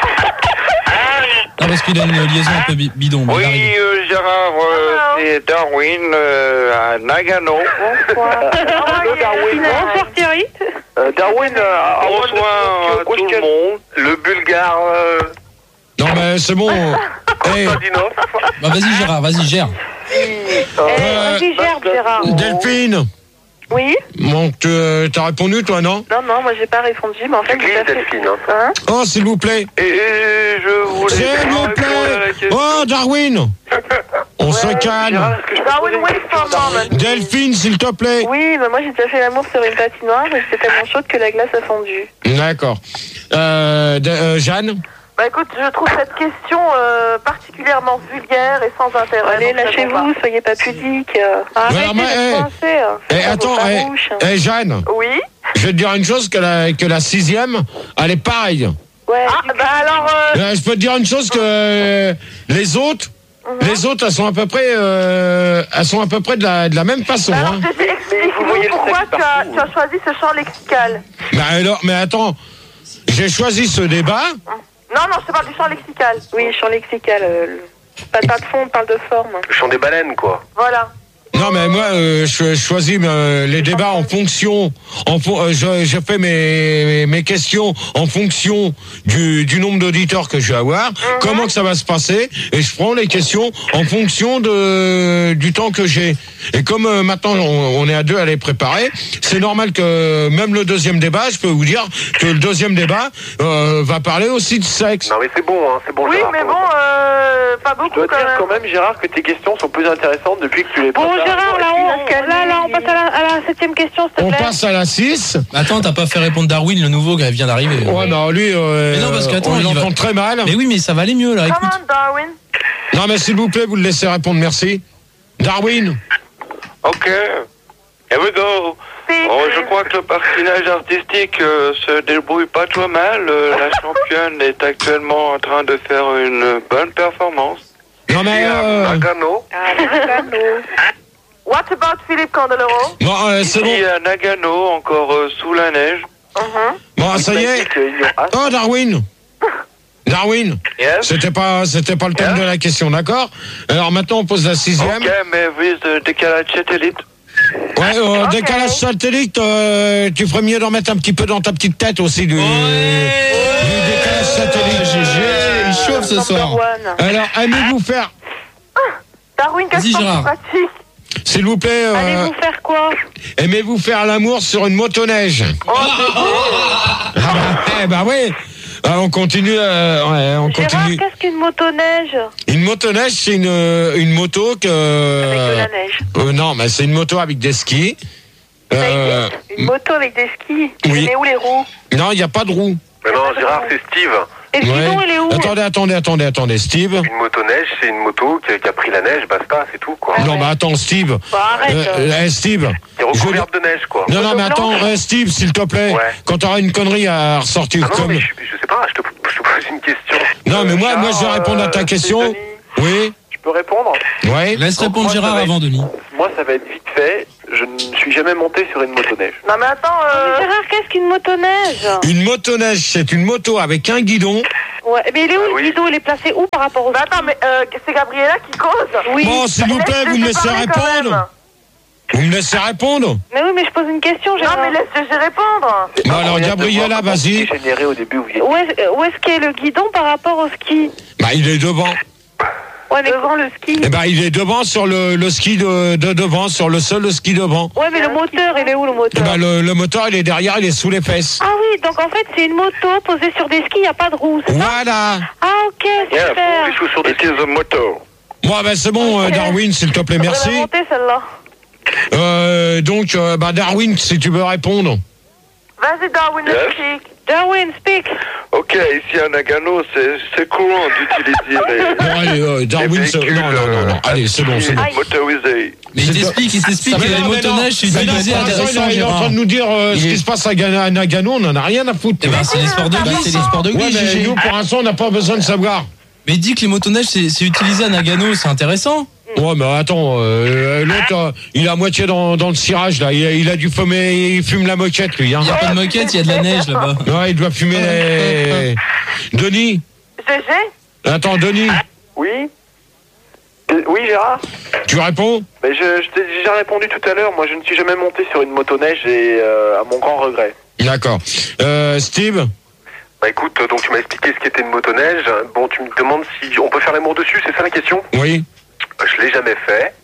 Non, parce qu'il a une liaison un peu bi- bidon. mais il arrive. Oui, euh, Gérard, euh, c'est Darwin euh, à Nagano. Bonsoir. Hello, Darwin. Bonsoir, Thierry. Euh, Darwin, euh, I want to Bonsoir ask you a à tout le question. monde. Le bulgare. Euh, Non, mais c'est bon. Hey, Tadinov. Bah, vas-y, Gérard, vas-y, gère. Eh, Euh, vas-y, gerbe, Gérard. Delphine. Oui? Bon, tu euh, t'as répondu, toi, non? Non, non, moi j'ai pas répondu, mais en fait, Tu j'ai glisses, fait. Delphine. Hein. Hein? Oh, s'il vous plaît. Et, et je voulais S'il bien vous répondre à la plaît. question. Oh, Darwin. On se calme. Gérard, est-ce que je peux Darwin, poser une wait question for à a Darwin? moment. Delphine, s'il te plaît. Oui, mais moi j'ai déjà fait l'amour sur une patinoire et c'était tellement chaude que la glace a fondu. D'accord. Euh, de- euh, Jeanne. Bah écoute, je trouve cette question euh, particulièrement vulgaire et sans intérêt. Allez, donc je réponds lâchez-vous, soyez pas pudique. Arrêtez Ouais, mais, de eh, penser. Eh, Faites attends, vos eh, farouches. eh, Jeanne, pas. Oui. je vais te dire une chose, que la, que la sixième, elle est pareille. Ouais, Ah, bah alors. Euh... Euh, je peux te dire une chose, que euh, les autres, les autres, elles sont à peu près, euh, elles sont à peu près de la, de la même façon. bah alors, Hein. je- explique-nous pourquoi tu as, tu as choisi ce champ lexical. Bah alors, mais attends, j'ai choisi ce débat. Non, non, je te parle du champ lexical. oui, champ lexical. Euh, pas, pas de fond, on parle de forme. Le chant des baleines, quoi. Voilà. Non, mais moi, euh, je, je choisis euh, les débats en fonction. En fo- euh, je, je fais mes, mes questions en fonction du, du nombre d'auditeurs que je vais avoir, comment que ça va se passer, et je prends les questions en fonction de du temps que j'ai. Et comme euh, maintenant on, on est à deux à les préparer, c'est normal que même le deuxième débat, je peux vous dire que le deuxième débat euh, va parler aussi de sexe. Non, mais c'est bon, hein, c'est bon. Oui, Gérard, mais pour bon, l'instant. euh, pas Je beaucoup dois quand dire même. quand même, Gérard, que tes questions sont plus intéressantes depuis que tu les Bon, prépares. Gérard, là, on, là, là, on passe à la, à la septième question, s'il te On plaît. passe à la six. Attends, t'as pas fait répondre Darwin, le nouveau qui vient d'arriver. Ouais, non, lui, euh, Mais non, parce qu'attends, on il l'entend va- très mal. Mais oui, mais ça va aller mieux, là, Come écoute. on, Darwin. Non, mais s'il vous plaît, vous le laissez répondre, merci. Darwin. Ok. Here we go. Oh, je crois que le patinage artistique euh, se débrouille pas trop mal. Euh, la championne est actuellement en train de faire une bonne performance. Non, mais... Euh... Nagano. What about Philippe Candeloro? Bon, euh, c'est bon. Ici à Nagano, encore euh, sous la neige. Uh-huh. Bon, ça y est. Oh, Darwin. Darwin. Yes. C'était pas, c'était pas le thème Yes. de la question, d'accord? Alors maintenant, on pose la sixième. Ok, mais with euh, décalage satellite. Ouais, euh, Ok. décalage satellite, euh, tu ferais mieux d'en mettre un petit peu dans ta petite tête aussi du, du décalage satellite. G G, il chauffe ce soir. Number one. Alors, aimez-vous faire, Darwin, qu'est-ce Vas-y, que tu Gérard. pratiques? s'il vous plaît, euh, Allez-vous faire quoi? aimez-vous faire l'amour sur une motoneige? Oh, c'est beau. Ah bah, eh bah oui. Ah, on continue, euh, ouais, on Gérard, continue. qu'est-ce qu'une motoneige? Une motoneige, c'est une, une moto que. Avec de la neige. Euh, non, mais c'est une moto avec des skis. Euh, Une moto avec des skis. Oui. Mais où les roues? non, il n'y a pas de roue. Mais non, Gérard, c'est Steve. Et le guidon, Ouais. il est où? Attendez, attendez, attendez, attendez, Steve. Une motoneige, c'est une moto qui a, qui a pris la neige, basta, c'est tout, quoi. Non, mais attends, Steve. Bah, arrête. Euh, euh, Steve. Qui est recouverte de neige, quoi. Non, non, mais attends, euh, Steve, s'il te plaît. Ouais. Quand t'auras une connerie à ressortir Ah non, comme. mais je, je sais pas, je te, je te pose une question. Non, mais moi, moi, je vais Gérard, répondre à ta euh, question. c'est Denis. Oui. Je peux répondre? Ouais. Laisse Donc, répondre moi, Gérard ça va être- avant, Denis. Moi, ça va être vite fait. Je ne suis jamais monté sur une motoneige. Non, mais attends, euh... Mais Gérard, qu'est-ce qu'une motoneige? Une motoneige, c'est une moto avec un guidon. Ouais, mais il est où Ah le oui. guidon? Il est placé où par rapport au... Mais attends, mais euh, c'est Gabriella qui cause? Oui. Bon, s'il vous plaît, vous me laissez parler quand répondre. même. Vous me laissez répondre. Mais oui, mais je pose une question, Non, Gérard. mais laisse je répondre. C'est Bah alors, incroyable de Gabriella, voir comment vas-y. vous dégénérez au début où vous y étiez. Où est-ce où est-ce qu'est le guidon par rapport au ski? Bah, il est devant. Ouais, mais... Devant le ski. Eh ben, il est devant sur le, le ski de, de devant, sur le seul le ski devant. Ouais, mais le moteur, il est où le Eh moteur? ben, le, le moteur, il est derrière, il est sous les fesses. Ah oui, donc en fait, c'est une moto posée sur des skis, il n'y a pas de roue, c'est ça? Voilà. Ah ok, Yeah, super. les chaussures de ski de moto. Bon, ben, c'est bon, euh, Darwin, s'il te plaît, Faudrait merci. la monter, celle-là. Euh, donc, euh, bah, Darwin, si tu veux répondre. Vas-y, Darwin, Yes. explique. Darwin, speak. Ok, ici à Nagano, c'est c'est courant d'utiliser les, Bon, allez, euh, les Darwin, c'est- véhicules non, non, non, non. euh, Allez, c'est bon, c'est bon. Aïe. motorisés. Mais il t'explique, il t'explique que Mais les non, mais non. motoneiges, c'est Mais non, utilisé pour à l'instant, il intéressant, est- il est en train Gérard. de nous dire euh, ce Il qui est- se passe à Ga- à Nagano, on n'en a rien à foutre. Eh ben, c'est les sports de Bah, glisse, c'est les sports de Ouais, glisse, mais Gégé. nous, pour l'instant, on n'a pas besoin de savoir. Mais il dit que les motoneiges, c'est c'est utilisé à Nagano, c'est intéressant. Ouais, mais attends, euh, l'autre, euh, il est à moitié dans, dans le cirage, là. Il a, il a dû fumer, il fume la moquette, lui. Hein. Il n'y a pas de moquette, il y a de la neige là-bas. Ouais, il doit fumer les... Denis. Gégé? Attends, Denis. Oui Euh, Oui, Gérard. Tu réponds? Mais je, je t'ai déjà répondu tout à l'heure. Moi, je ne suis jamais monté sur une motoneige et euh, à mon grand regret. D'accord. Euh, Steve? Bah écoute, donc tu m'as expliqué ce qu'était une motoneige. Bon, tu me demandes si on peut faire l'amour dessus, c'est ça la question? Oui. Je l'ai jamais fait.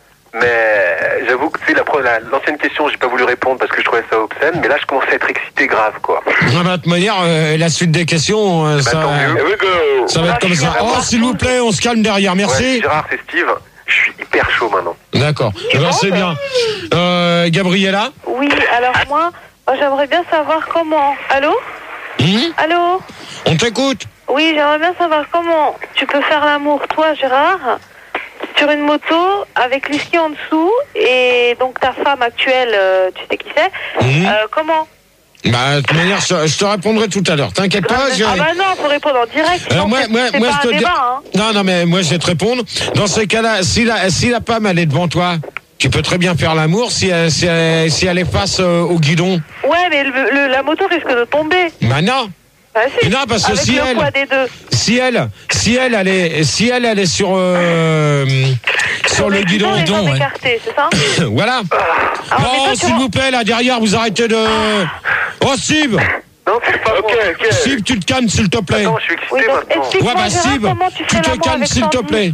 Mais j'avoue que c'est la, pre- la- l'ancienne question, j'ai pas voulu répondre parce que je trouvais ça obscène. Mais là, je commençais à être excité grave, quoi. Ah, bah, de toute manière, euh, la suite des questions, euh, Bah, ça, tant mieux. Here we go. ça va être comme ça. Oh, s'il vous plaît, on se calme derrière, Ouais, merci. Gérard, c'est Steve. Je suis hyper chaud maintenant. D'accord. Eh ben, c'est bien. Euh, Gabriella? Oui, alors moi, moi, j'aimerais bien savoir comment... Allô? Hum Allô? On t'écoute. Oui, j'aimerais bien savoir comment tu peux faire l'amour, toi, Gérard, sur une moto, avec les skis en dessous, et donc ta femme actuelle, euh, tu sais qui c'est, Mhm. euh, comment? Bah, de toute manière, je, je te répondrai tout à l'heure. T'inquiète pas, j'ai... Ah bah non, faut répondre en direct, Alors sinon moi, c'est- moi, c'est moi, pas je un te dis... débat, hein. Non, non, mais moi, je vais te répondre. Dans ces cas-là, si la, si la femme, elle est devant toi, tu peux très bien faire l'amour si elle, si elle, si elle est face euh, au guidon. Ouais, mais le- le- la moto risque de tomber. Bah non. Bah si, Non, parce que avec si le elle- poids des deux. Si elle, si elle, elle est, si elle, elle est sur, euh, sur le guidon. Les jambes ouais. écartées, c'est ça? Voilà. Ah, mais Bon, toi, tu s'il vois- vous plaît, là, derrière, vous arrêtez de... Oh, Steve. Non, c'est pas Ok, moi. ok. Steve, tu te calmes, s'il te plaît. Attends, je suis excité Oui, donc maintenant. explique-moi, Ouais, bah, Gérard, Steve, comment tu tu fais te l'amour calmes, avec s'il te Sandy. plaît.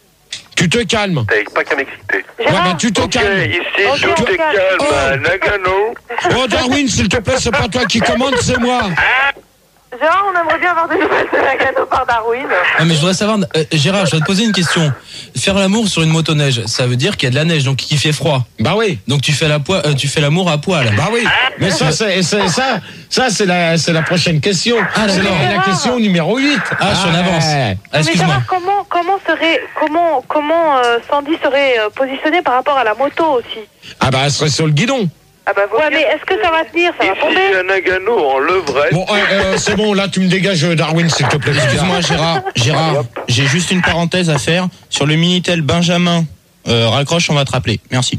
Tu te calmes. T'avais pas qu'à m'exciter. Ouais, bah, tu te Ok, calmes. ici, Ok, tout on est calme. calme Oh. à Nagano. Oh, Darwin, s'il te plaît, c'est pas toi qui commande, c'est moi. Gérard, on aimerait bien avoir des nouvelles de Nagano par Darwin. Ah, mais je voudrais savoir, euh, Gérard, je vais te poser une question. Faire l'amour sur une motoneige, ça veut dire qu'il y a de la neige, donc qui fait froid. Bah oui. Donc tu fais la poi- euh, tu fais l'amour à poil. Bah oui. Mais ça, c'est, c'est- ça, ça, c'est la, c'est la prochaine question. Ah, c'est d'accord. la, la question numéro huit. Ah, je suis en avance. ouais. Ah, Mais excuse-moi. Gérard, comment, comment serait, comment, comment euh, Sandy serait euh, positionnée par rapport à la moto aussi? Ah bah, elle serait sur le guidon. Ah bah, Ouais, mais est-ce que ça va tenir? Ça va Ici tomber? à Nagano, en levrette. Bon, euh, euh, c'est bon, là, tu me dégages, Darwin, s'il te plaît. Excuse-moi Gérard, Gérard, j'ai juste une parenthèse à faire sur le Minitel Benjamin. Euh, raccroche, on va te rappeler. Merci.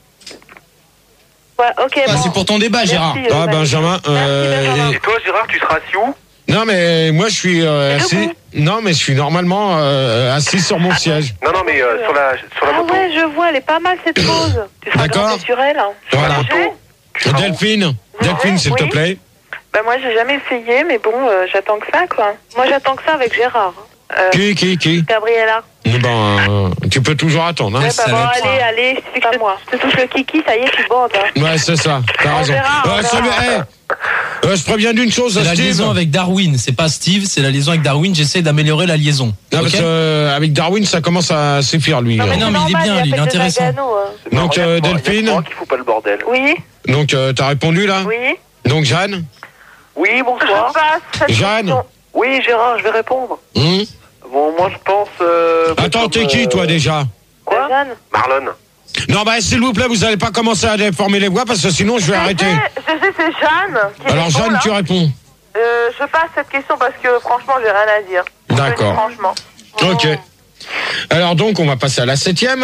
Ouais, ok, Ah, bon. c'est pour ton débat, Merci, Gérard. euh, Ah, Benjamin. euh, Benjamin. Et toi, Gérard, tu seras assis où? Non, mais moi, je suis euh, assis. Non, mais je suis normalement euh, assis sur mon siège. Non, non, mais euh, sur la, sur la Ah moto. ouais, je vois, elle est pas mal cette pose. Tu seras D'accord. grandi sur elle. Hein. Voilà. Gégé? Delphine, Delphine, s'il te Oui. plaît. Bah moi j'ai jamais essayé, mais bon, euh, j'attends que ça quoi. Moi, j'attends que ça avec Gérard. Euh, Qui, qui, qui Gabriella. Ben, euh, tu peux toujours attendre. Hein. Ouais, bah bon, salope. allez, allez, il suffit que je te- je te touche le kiki, ça y est, tu bandes. Hein. Ouais, c'est ça. T'as On raison. verra, on Euh, verra. celui- hey, euh, je préviens d'une chose, C'est la Steve. liaison avec Darwin, c'est pas Steve, c'est la liaison avec Darwin. J'essaie d'améliorer la liaison. Non, Ok. parce que, euh, avec Darwin, ça commence à suffire, lui. mais Euh, non, mais il est normal, bien, a lui, il fait est des intéressant. Nagano, hein. Donc, euh, Regarde-moi, Delphine. regarde-moi qu'il faut pas le bordel. oui. Donc, euh, t'as répondu, là? Oui. Donc, Jeanne? Oui, bonsoir. Je passe cette Jeanne? question. Oui, Gérard, je vais répondre. Hum Bon, moi, je pense... Euh, Attends, comme, t'es qui, euh, toi, déjà? Quoi? Jeanne. Marlon. Non, bah, s'il vous plaît, vous allez pas commencer à déformer les voix, parce que sinon, je vais Je arrêter. sais, je sais, c'est Jeanne qui Alors, répond, Jeanne, là. tu réponds. Euh, je passe cette question parce que, franchement, j'ai rien à dire. D'accord. Franchement. Ok. Alors donc, on va passer à la septième.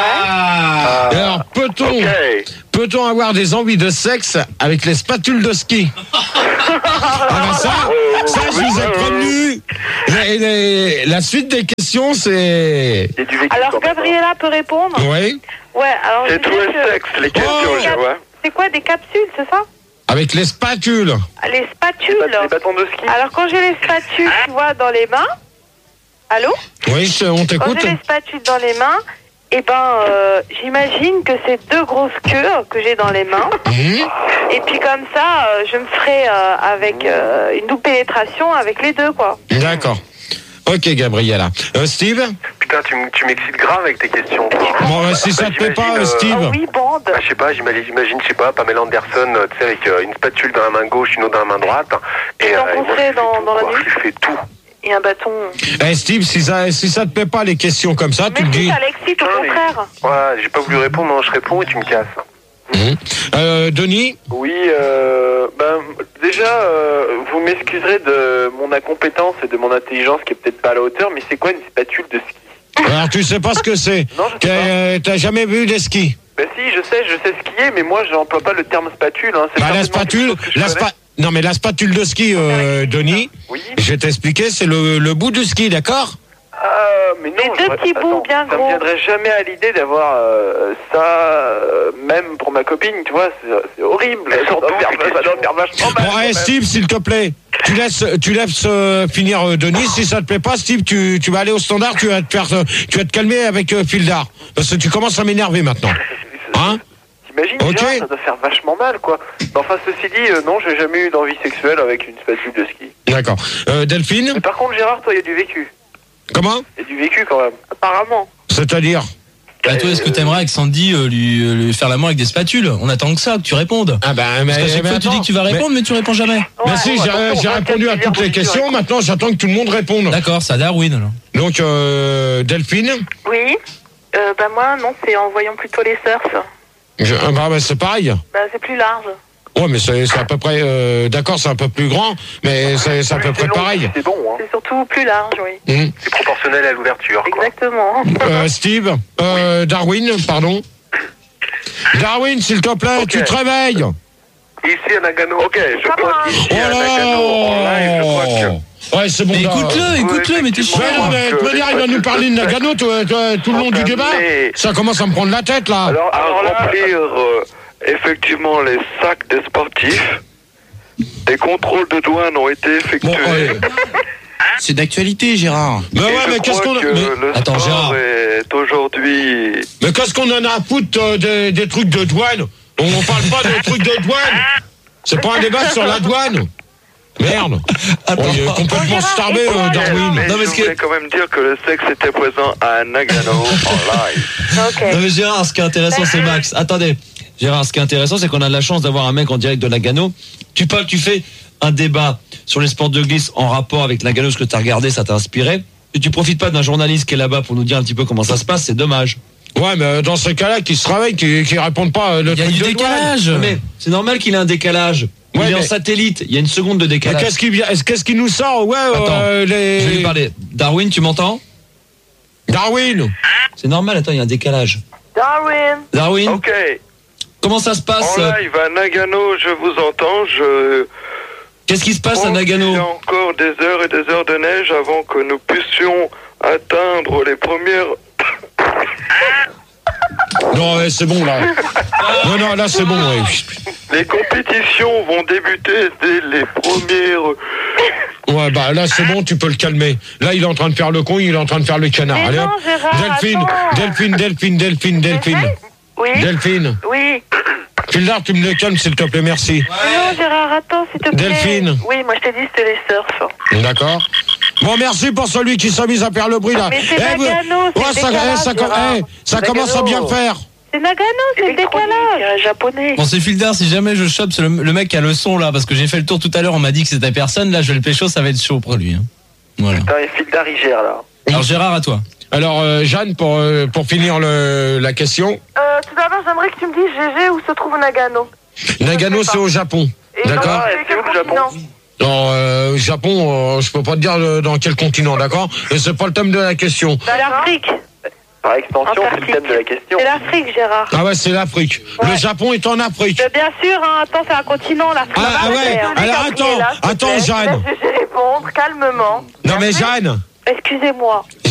Ah. Alors, peut-on Ok. peut-on avoir des envies de sexe avec les spatules de ski? Ah ben ça, ça, je vous ai prévenu. Les- les- la suite des questions, c'est... Il y a du vécu Alors, quand même, hein. Gabriella peut répondre. Oui. Ouais, alors. C'est je tout sais le que- sexe, les questions, Oh. je vois. C'est quoi, des capsules, c'est ça? Avec les spatules. Les spatules. Les bâtons de ski. Alors, quand j'ai les spatules, tu vois, dans les mains. Allô? Oui, je- on Quand t'écoute. j'ai les spatules dans les mains, eh ben, euh, j'imagine que c'est deux grosses queues que j'ai dans les mains. Mmh. Et puis comme ça, euh, je me ferai euh, avec euh, une double pénétration avec les deux, quoi. D'accord. Ok, Gabriella. Euh, Steve? Putain, tu, m- tu m'excites grave avec tes questions. toi. Bon, euh, si ça Bah, te plaît pas, j'imagine, euh, Steve. Ah oui, bande. Bah, je sais pas, j'imagine, j'imagine, je sais pas, Pamela Anderson, euh, tu sais, avec euh, une spatule dans la main gauche, une autre dans la main droite. Et, Ils euh, ont et moi, construit je fais dans- tout, dans la quoi. nuit. Je fais tout. Et un bâton. Eh, Steve, si ça, si ça te plaît pas, les questions comme ça, tu Mais me si, dis. ça l'excite, au Non, mais- contraire. Voilà, j'ai pas voulu répondre, non, je réponds et tu me casses. Mmh. Euh, Denis? Oui, euh, ben, déjà, euh, vous m'excuserez de mon incompétence et de mon intelligence qui est peut-être pas à la hauteur, mais c'est quoi une spatule de ski? Alors, tu sais pas ce que c'est? Non, je sais pas. T'as t'as jamais vu des skis? Ben si, je sais, je sais skier, mais moi, j'emploie pas le terme spatule. Hein. C'est Bah, la certainement spatule, quelque chose que je la connais. spa... non mais la spatule de ski, euh, Denis, Oui. je vais t'expliquer, c'est le, le bout du ski, d'accord? Ah, mais non, Les deux j'aurais- petits bouts attends, bien ça gros. me viendrait jamais à l'idée d'avoir euh, ça, euh, même pour ma copine, tu vois, c'est c'est horrible. Ça doit faire, ça doit faire vachement mal. Bon, quand allez, même. Steve, s'il te plaît, tu laisses, tu laisses euh, finir euh, Denis. Si ça te plaît pas, Steve, tu, tu vas aller au standard, tu vas te faire, euh, tu vas te calmer avec euh, Fildar, parce que tu commences à m'énerver maintenant. Hein? T'imagines, Ok. déjà, ça doit faire vachement mal, quoi. Mais enfin, ceci dit, euh, non, j'ai jamais eu d'envie sexuelle avec une spatule de ski. D'accord. Euh, Delphine? Mais par contre, Gérard, toi, il y a du vécu. Comment? Il y a du vécu quand même. Apparemment. C'est-à-dire? Bah, toi, est-ce que t'aimerais avec Sandy euh, lui, euh, lui faire l'amour avec des spatules? On attend que ça, que tu répondes. Ah ben, mais, Parce qu'à chaque mais fois, tu dis attends, que tu vas mais- répondre, mais, tu réponds jamais. Mais si, bon, j'ai attention, j'ai on va répondu à quatre toutes les milliards questions, d'auditeurs. maintenant j'attends que tout le monde réponde. D'accord, ça Darwin alors. Donc, euh, Delphine? Oui. Euh, bah moi, non, c'est en voyant plutôt les surfs. Je- ah bah, bah, c'est pareil. Bah, c'est plus large. Ouais, mais c'est c'est à peu près... euh, d'accord, c'est un peu plus grand, mais c'est c'est à peu près pareil. C'est bon, hein. C'est surtout plus large, oui. Hum. C'est proportionnel à l'ouverture, quoi. Exactement. Euh, Steve, euh, Darwin, pardon. Darwin, s'il te plaît, Ok. tu te réveilles. Ici, à Nagano. Ok, je crois qu'ici Oh à là Nagano, en live, je crois que... Ouais, c'est bon. Mais Dar- écoute-le, écoute-le, mais t'es Ouais, chiant. non, mais de toute manière, il va nous parler de Nagano, toi, toi, tout le long du débat. Mais- Ça commence à me prendre la tête, là. Alors, À alors là, remplir euh, effectivement les sacs des sportifs, des contrôles de douane ont été effectués. Bon, ouais. C'est d'actualité, Gérard. Mais Et ouais, je mais qu'est-ce crois qu'on... que Mais, le Attends, sport Gérard. est aujourd'hui... mais qu'est-ce qu'on en a à foutre euh, des, des trucs de douane? On ne parle pas de trucs de douane. C'est pas un débat sur la douane. Merde. Attends. On est complètement starbé, euh, Darwin. Mais Non, mais je ce que- voulais quand même dire que le sexe était présent à Nagano en live. Ok. Non mais Gérard, ce qui est intéressant, c'est Max. Attendez, Gérard, ce qui est intéressant, c'est qu'on a de la chance d'avoir un mec en direct de Nagano. Tu parles, tu fais un débat sur les sports de glisse en rapport avec Nagano, ce que tu as regardé, ça t'a inspiré. Et tu profites pas d'un journaliste qui est là-bas pour nous dire un petit peu comment ça se passe, c'est dommage. Ouais, mais dans ces cas-là, qui se réveillent, qui, qui répondent pas euh, le Il y a truc du de douane. décalage. Mais c'est normal qu'il ait un décalage. Il Ouais, est en mais- satellite, il y a une seconde de Mais décalage. qu'est-ce qui, vient- qu'est-ce qui nous sort? Ouais, Attends, euh, les... Je vais lui parler. Darwin, tu m'entends? Darwin. C'est normal, attends, il y a un décalage. Darwin. Darwin, Ok, comment ça se passe? en euh, live à Nagano, je vous entends, je... Qu'est-ce qui se passe à pense Nagano? qu'il y a encore des heures et des heures de neige avant que nous puissions atteindre les premières... Non, ouais, c'est bon, là. Non, non, là, c'est bon, ouais. Les compétitions vont débuter dès les premières... Ouais, bah là, c'est bon, tu peux le calmer. Là, il est en train de faire le con, il est en train de faire le canard. Mais Allez, non, hop. Gérard, Delphine, attends. Delphine, Delphine, Delphine, Delphine. Oui. Delphine. Oui. Fildar, tu me le calmes, s'il te plaît, merci. Non, Gérard, attends, s'il te plaît. Delphine. Oui, moi, je t'ai dit, c'était les surfs. D'accord. Bon, merci pour celui qui s'est mis à faire le bruit, là. Mais c'est Eh, vous- Nagano, c'est oh, le ça, décalage, eh, ça, Gérard. eh, ça C'est commence à Nagano. bien faire. C'est Nagano, c'est le décalage. Japonais. Bon, c'est Fildar, si jamais je chope c'est le, le mec qui a le son là, parce que j'ai fait le tour tout à l'heure, on m'a dit que c'était personne, là je vais le pécho, ça va être chaud pour lui. Hein. Voilà. Putain, et Fildar, il gère là. Alors Gérard, à toi. Alors euh, Jeanne, pour euh, pour finir le, la question. Euh, tout d'abord, j'aimerais que tu me dises, G G, où se trouve Nagano. Nagano, c'est au Japon. Et D'accord. dans quel continent? Non, euh, Japon, euh, je peux pas te dire le- dans quel continent, d'accord. Et c'est pas le thème de la question. C'est l'Afrique. Par extension, c'est le thème de la question. C'est l'Afrique, Gérard. Ah ouais, c'est l'Afrique. Le Japon est en Afrique. Mais bien sûr, hein, attends, c'est un continent, l'Afrique. Ah, ah ouais. Alors attends, attends, Jeanne. Je vais répondre calmement. Non mais Jeanne. Excusez-moi.